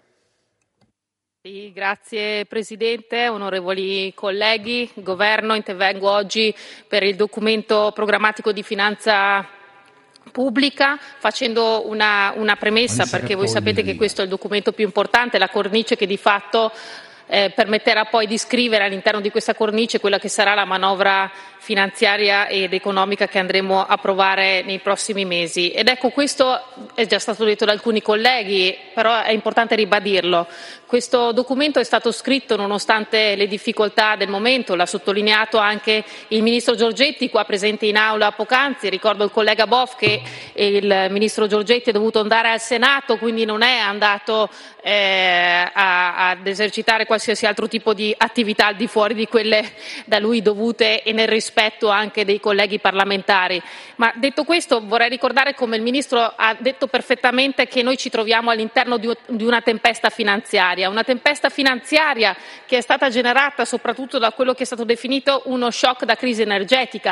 Sì, grazie Presidente, onorevoli colleghi. Governo, intervengo oggi per il documento programmatico di finanza pubblica, facendo una, una premessa, perché voi sapete che questo è il documento più importante, la cornice che di fatto eh, permetterà poi di scrivere all'interno di questa cornice quella che sarà la manovra finanziaria ed economica che andremo a approvare nei prossimi mesi. Ed ecco, questo è già stato detto da alcuni colleghi, però è importante ribadirlo. Questo documento è stato scritto nonostante le difficoltà del momento, l'ha sottolineato anche il Ministro Giorgetti, qua presente in aula poc'anzi. Ricordo il collega Boff che il Ministro Giorgetti è dovuto andare al Senato, quindi non è andato eh, a, ad esercitare qualsiasi altro tipo di attività al di fuori di quelle da lui dovute e nel rispetto anche dei colleghi parlamentari. Ma detto questo, vorrei ricordare come il Ministro ha detto perfettamente che noi ci troviamo all'interno di, di una tempesta finanziaria. Una tempesta finanziaria che è stata generata soprattutto da quello che è stato definito uno shock da crisi energetica,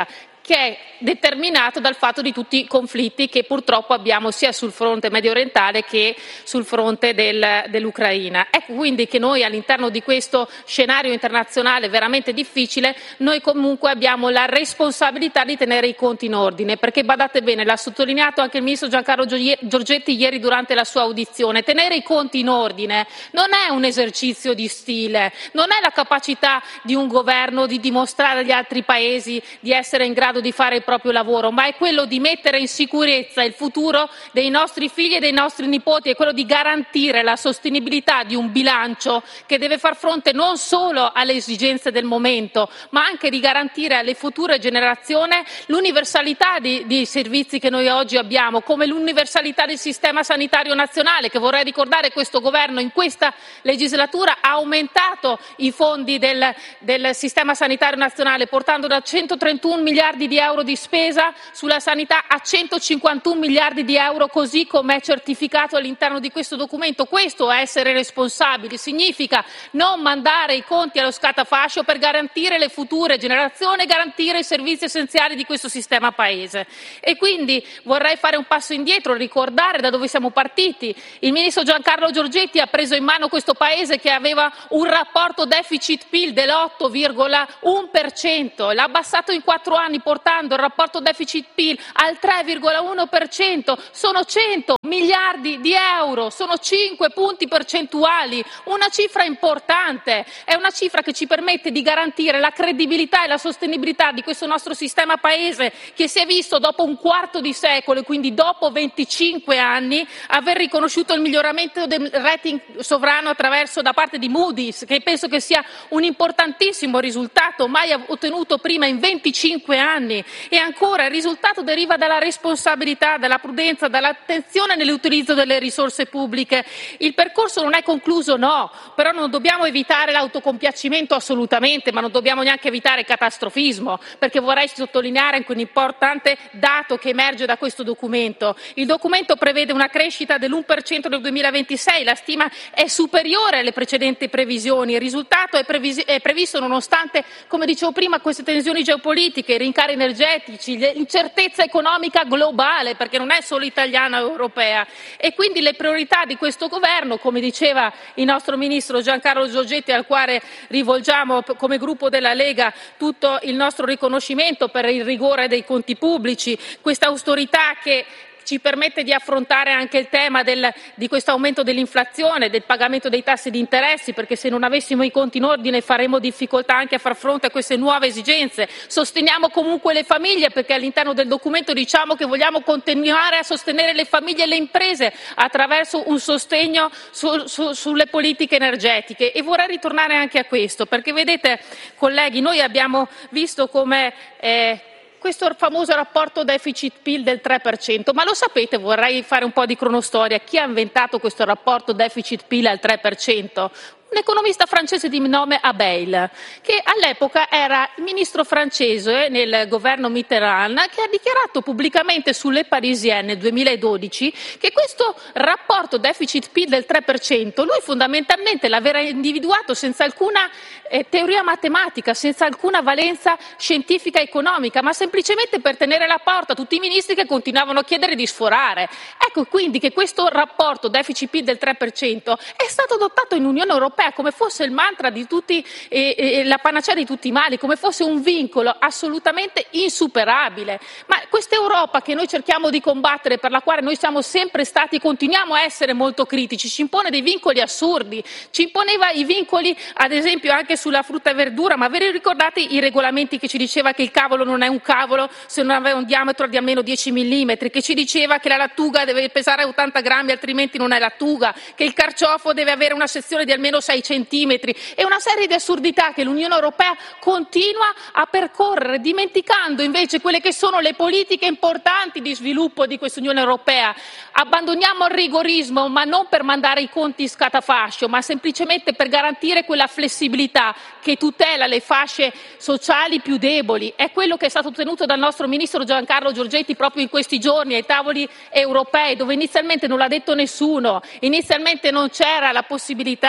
che è determinato dal fatto di tutti i conflitti che purtroppo abbiamo sia sul fronte medio orientale che sul fronte del, dell'Ucraina. Ecco quindi che noi all'interno di questo scenario internazionale veramente difficile, noi comunque abbiamo la responsabilità di tenere i conti in ordine, perché badate bene, l'ha sottolineato anche il ministro Giancarlo Giorgetti ieri durante la sua audizione, tenere i conti in ordine non è un esercizio di stile, non è la capacità di un governo di dimostrare agli altri paesi di essere in grado di fare il proprio lavoro, ma è quello di mettere in sicurezza il futuro dei nostri figli e dei nostri nipoti, è quello di garantire la sostenibilità di un bilancio che deve far fronte non solo alle esigenze del momento, ma anche di garantire alle future generazioni l'universalità di, di servizi che noi oggi abbiamo, come l'universalità del sistema sanitario nazionale, che vorrei ricordare questo governo in questa legislatura ha aumentato i fondi del, del sistema sanitario nazionale, portando da centotrentuno miliardi di euro di spesa sulla sanità a centocinquantuno miliardi di euro, così come è certificato all'interno di questo documento. Questo è essere responsabili, significa non mandare i conti allo scatafascio per garantire le future generazioni e garantire i servizi essenziali di questo sistema paese. E quindi vorrei fare un passo indietro, ricordare da dove siamo partiti. Il ministro Giancarlo Giorgetti ha preso in mano questo paese che aveva un rapporto deficit-P I L dell'otto virgola uno per cento, l'ha abbassato in quattro anni portando il rapporto deficit-P I L al tre virgola uno per cento, sono cento miliardi di euro, sono cinque punti percentuali, una cifra importante, è una cifra che ci permette di garantire la credibilità e la sostenibilità di questo nostro sistema paese che si è visto dopo un quarto di secolo e quindi dopo venticinque anni aver riconosciuto il miglioramento del rating sovrano attraverso da parte di Moody's, che penso che sia un importantissimo risultato mai ottenuto prima in venticinque anni. E ancora il risultato deriva dalla responsabilità, dalla prudenza, dall'attenzione nell'utilizzo delle risorse pubbliche. Il percorso non è concluso, no, però non dobbiamo evitare l'autocompiacimento assolutamente, ma non dobbiamo neanche evitare il catastrofismo, perché vorrei sottolineare anche un importante dato che emerge da questo documento. Il documento prevede una crescita dell'uno per cento nel duemilaventisei, la stima è superiore alle precedenti previsioni, il risultato è, previs- è previsto nonostante, come dicevo prima, queste tensioni geopolitiche, i rincari energetici, l'incertezza economica globale, perché non è solo italiana o europea. E quindi le priorità di questo governo, come diceva il nostro ministro Giancarlo Giorgetti, al quale rivolgiamo come gruppo della Lega tutto il nostro riconoscimento per il rigore dei conti pubblici, questa austerità che ci permette di affrontare anche il tema del, di questo aumento dell'inflazione, del pagamento dei tassi di interessi, perché se non avessimo i conti in ordine faremo difficoltà anche a far fronte a queste nuove esigenze. Sosteniamo comunque le famiglie, perché all'interno del documento diciamo che vogliamo continuare a sostenere le famiglie e le imprese attraverso un sostegno su, su, sulle politiche energetiche. E vorrei ritornare anche a questo, perché vedete colleghi, noi abbiamo visto come eh, questo famoso rapporto deficit-P I L del tre per cento, ma lo sapete, vorrei fare un po' di cronostoria, chi ha inventato questo rapporto deficit-P I L al tre per cento? Un economista francese di nome Abeille, che all'epoca era il ministro francese nel governo Mitterrand, che ha dichiarato pubblicamente sulle Parisienne nel duemiladodici che questo rapporto deficit-P I L del tre per cento lui fondamentalmente l'aveva individuato senza alcuna eh, teoria matematica, senza alcuna valenza scientifica e economica, ma semplicemente per tenere la porta a tutti i ministri che continuavano a chiedere di sforare. Ecco quindi che questo rapporto deficit-P I L del tre per cento è stato adottato in Unione Europea come fosse il mantra di tutti, eh, eh, la panacea di tutti i mali, come fosse un vincolo assolutamente insuperabile. Ma questa Europa che noi cerchiamo di combattere, per la quale noi siamo sempre stati e continuiamo a essere molto critici, ci impone dei vincoli assurdi, ci imponeva i vincoli ad esempio anche sulla frutta e verdura, ma ve li ricordate i regolamenti che ci diceva che il cavolo non è un cavolo se non aveva un diametro di almeno dieci millimetri, che ci diceva che la lattuga deve pesare ottanta grammi altrimenti non è lattuga, che il carciofo deve avere una sezione di almeno sei centimetri e una serie di assurdità che l'Unione Europea continua a percorrere, dimenticando invece quelle che sono le politiche importanti di sviluppo di questa Unione Europea. Abbandoniamo il rigorismo, ma non per mandare i conti in scatafascio, ma semplicemente per garantire quella flessibilità che tutela le fasce sociali più deboli. È quello che è stato ottenuto dal nostro ministro Giancarlo Giorgetti proprio in questi giorni ai tavoli europei, dove inizialmente non l'ha detto nessuno, inizialmente non c'era la possibilità di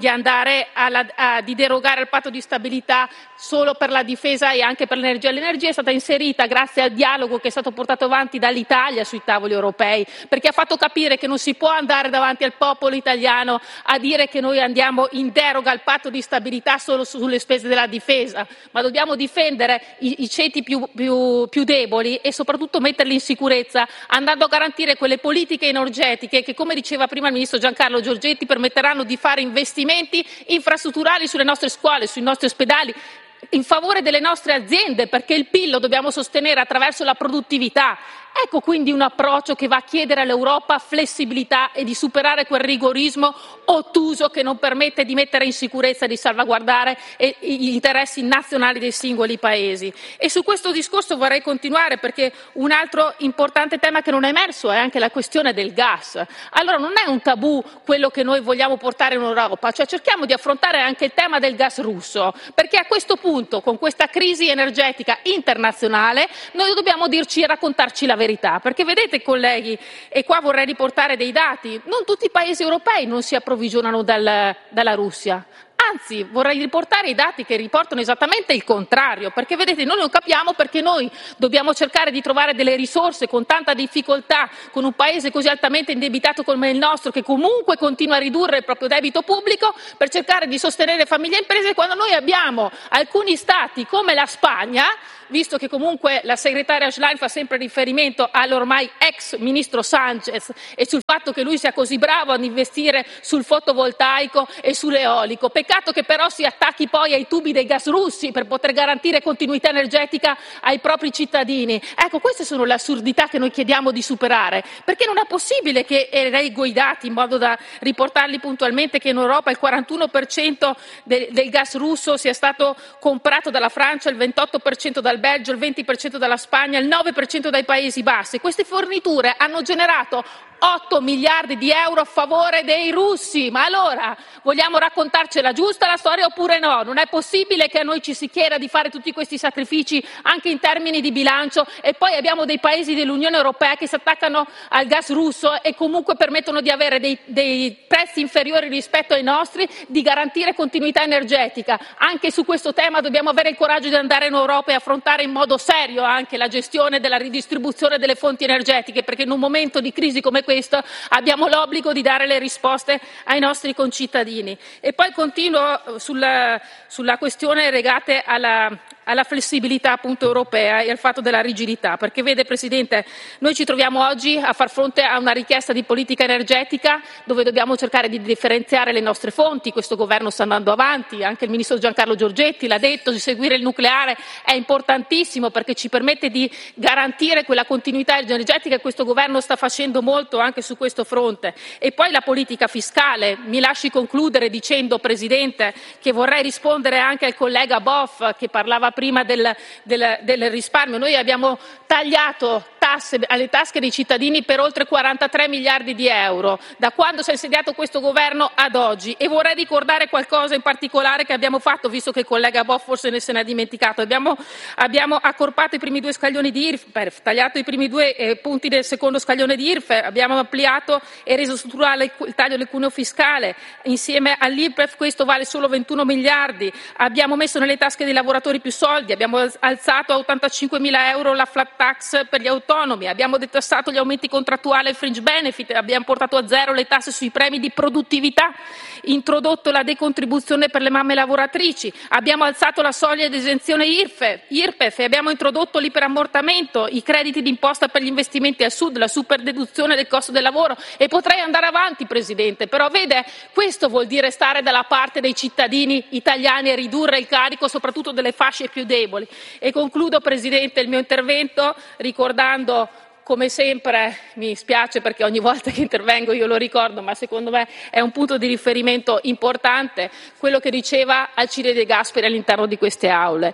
di andare alla, a, di derogare al patto di stabilità solo per la difesa e anche per l'energia. L'energia è stata inserita grazie al dialogo che è stato portato avanti dall'Italia sui tavoli europei, perché ha fatto capire che non si può andare davanti al popolo italiano a dire che noi andiamo in deroga al patto di stabilità solo sulle spese della difesa, ma dobbiamo difendere i, i ceti più, più, più deboli e soprattutto metterli in sicurezza, andando a garantire quelle politiche energetiche che, come diceva prima il ministro Giancarlo Giorgetti, permetteranno di fare investimenti infrastrutturali sulle nostre scuole, sui nostri ospedali, in favore delle nostre aziende, perché il P I L lo dobbiamo sostenere attraverso la produttività. Ecco quindi un approccio che va a chiedere all'Europa flessibilità e di superare quel rigorismo ottuso che non permette di mettere in sicurezza e di salvaguardare gli interessi nazionali dei singoli paesi. E su questo discorso vorrei continuare, perché un altro importante tema che non è emerso è anche la questione del gas. Allora non è un tabù quello che noi vogliamo portare in Europa, cioè cerchiamo di affrontare anche il tema del gas russo, perché a questo punto, con questa crisi energetica internazionale, noi dobbiamo dirci e raccontarci la verità. Verità, perché vedete colleghi, e qua vorrei riportare dei dati, non tutti i paesi europei non si approvvigionano dal, dalla Russia. Anzi, vorrei riportare i dati che riportano esattamente il contrario, perché vedete, noi non capiamo perché noi dobbiamo cercare di trovare delle risorse con tanta difficoltà, con un paese così altamente indebitato come il nostro, che comunque continua a ridurre il proprio debito pubblico per cercare di sostenere famiglie e imprese, quando noi abbiamo alcuni stati come la Spagna, visto che comunque la segretaria Schlein fa sempre riferimento all'ormai ex ministro Sanchez e sul fatto che lui sia così bravo ad investire sul fotovoltaico e sull'eolico. Peccato che però si attacchi poi ai tubi dei gas russi per poter garantire continuità energetica ai propri cittadini. Ecco, queste sono le assurdità che noi chiediamo di superare, perché non è possibile che, e leggo i dati in modo da riportarli puntualmente, che in Europa il quarantuno per cento del, del gas russo sia stato comprato dalla Francia, il ventotto per cento dal Belgio, il venti per cento dalla Spagna, il nove per cento dai Paesi Bassi. Queste forniture hanno generato otto miliardi di euro a favore dei russi. Ma allora vogliamo raccontarcela giusta la storia oppure no? Non è possibile che a noi ci si chieda di fare tutti questi sacrifici anche in termini di bilancio e poi abbiamo dei paesi dell'Unione Europea che si attaccano al gas russo e comunque permettono di avere dei, dei prezzi inferiori rispetto ai nostri, di garantire continuità energetica. Anche su questo tema dobbiamo avere il coraggio di andare in Europa e affrontare in modo serio anche la gestione della ridistribuzione delle fonti energetiche, perché in un momento di crisi come questo abbiamo l'obbligo di dare le risposte ai nostri concittadini. E poi continuo sulla, sulla questione legata alla, alla flessibilità appunto europea e al fatto della rigidità, perché vede Presidente, noi ci troviamo oggi a far fronte a una richiesta di politica energetica dove dobbiamo cercare di differenziare le nostre fonti. Questo governo sta andando avanti, anche il ministro Giancarlo Giorgetti l'ha detto, di seguire il nucleare è importantissimo perché ci permette di garantire quella continuità energetica e questo governo sta facendo molto anche su questo fronte. E poi la politica fiscale, mi lasci concludere dicendo Presidente che vorrei rispondere anche al collega Boff che parlava prima del, del, del risparmio. Noi abbiamo tagliato tasse alle tasche dei cittadini per oltre quarantatré miliardi di euro da quando si è insediato questo governo ad oggi, e vorrei ricordare qualcosa in particolare che abbiamo fatto, visto che il collega Boff forse ne se n'è dimenticato. Abbiamo, abbiamo accorpato i primi due scaglioni di I R P E F, tagliato i primi due eh, punti del secondo scaglione di I R F E, abbiamo ampliato e reso strutturale il taglio del cuneo fiscale, insieme all'I R P E F questo vale solo ventuno miliardi, abbiamo messo nelle tasche dei lavoratori più soldi, abbiamo alzato a ottantacinquemila euro la flat tax per gli autonomi, abbiamo detassato gli aumenti contrattuali e fringe benefit, abbiamo portato a zero le tasse sui premi di produttività, introdotto la decontribuzione per le mamme lavoratrici, abbiamo alzato la soglia di esenzione I R P E F e abbiamo introdotto l'iperammortamento, i crediti d'imposta per gli investimenti al sud, la super deduzione del costo del lavoro, e potrei andare avanti Presidente, però vede, questo vuol dire stare dalla parte dei cittadini italiani e ridurre il carico soprattutto delle fasce più deboli. E concludo Presidente il mio intervento ricordando, come sempre, mi spiace perché ogni volta che intervengo io lo ricordo, ma secondo me è un punto di riferimento importante, quello che diceva Alcide De Gasperi all'interno di queste aule.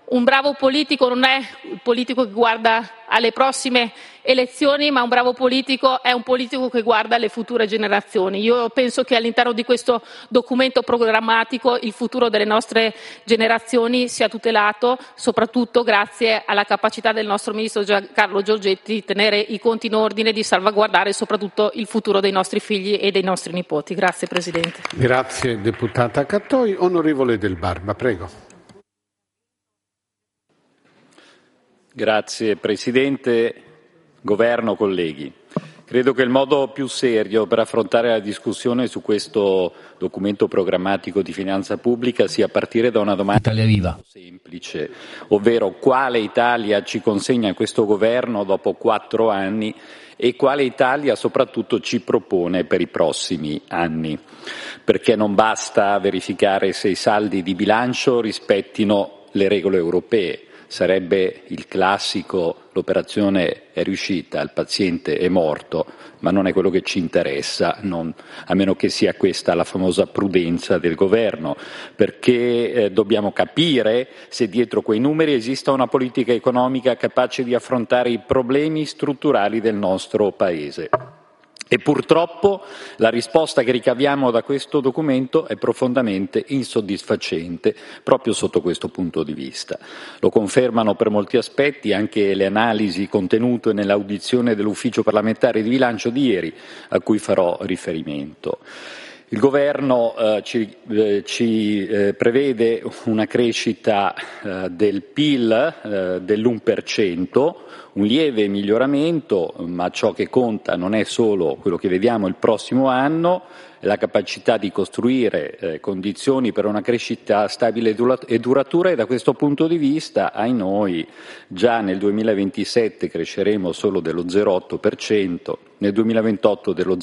Un bravo politico non è il politico che guarda alle prossime elezioni, ma un bravo politico è un politico che guarda alle future generazioni. Io penso che all'interno di questo documento programmatico il futuro delle nostre generazioni sia tutelato, soprattutto grazie alla capacità del nostro Ministro Giancarlo Giorgetti di tenere i conti in ordine, di salvaguardare soprattutto il futuro dei nostri figli e dei nostri nipoti. Grazie Presidente. Grazie deputata Cattoi. Onorevole Del Barba, prego. Grazie Presidente, Governo, colleghi. Credo che il modo più serio per affrontare la discussione su questo documento programmatico di finanza pubblica sia partire da una domanda Italia Viva. semplice, ovvero quale Italia ci consegna questo Governo dopo quattro anni e quale Italia soprattutto ci propone per i prossimi anni, perché non basta verificare se i saldi di bilancio rispettino le regole europee. Sarebbe il classico, l'operazione è riuscita, il paziente è morto, ma non è quello che ci interessa, non, a meno che sia questa la famosa prudenza del Governo, perché eh, dobbiamo capire se dietro quei numeri esista una politica economica capace di affrontare i problemi strutturali del nostro Paese. E purtroppo la risposta che ricaviamo da questo documento è profondamente insoddisfacente proprio sotto questo punto di vista. Lo confermano per molti aspetti anche le analisi contenute nell'audizione dell'Ufficio parlamentare di bilancio di ieri, a cui farò riferimento. Il Governo eh, ci, eh, ci eh, prevede una crescita eh, del P I L eh, dell'uno per cento, un lieve miglioramento, ma ciò che conta non è solo quello che vediamo il prossimo anno, è la capacità di costruire eh, condizioni per una crescita stabile e duratura, e da questo punto di vista, ai noi, già nel duemilaventisette cresceremo solo dello zero virgola otto per cento, nel duemilaventotto dello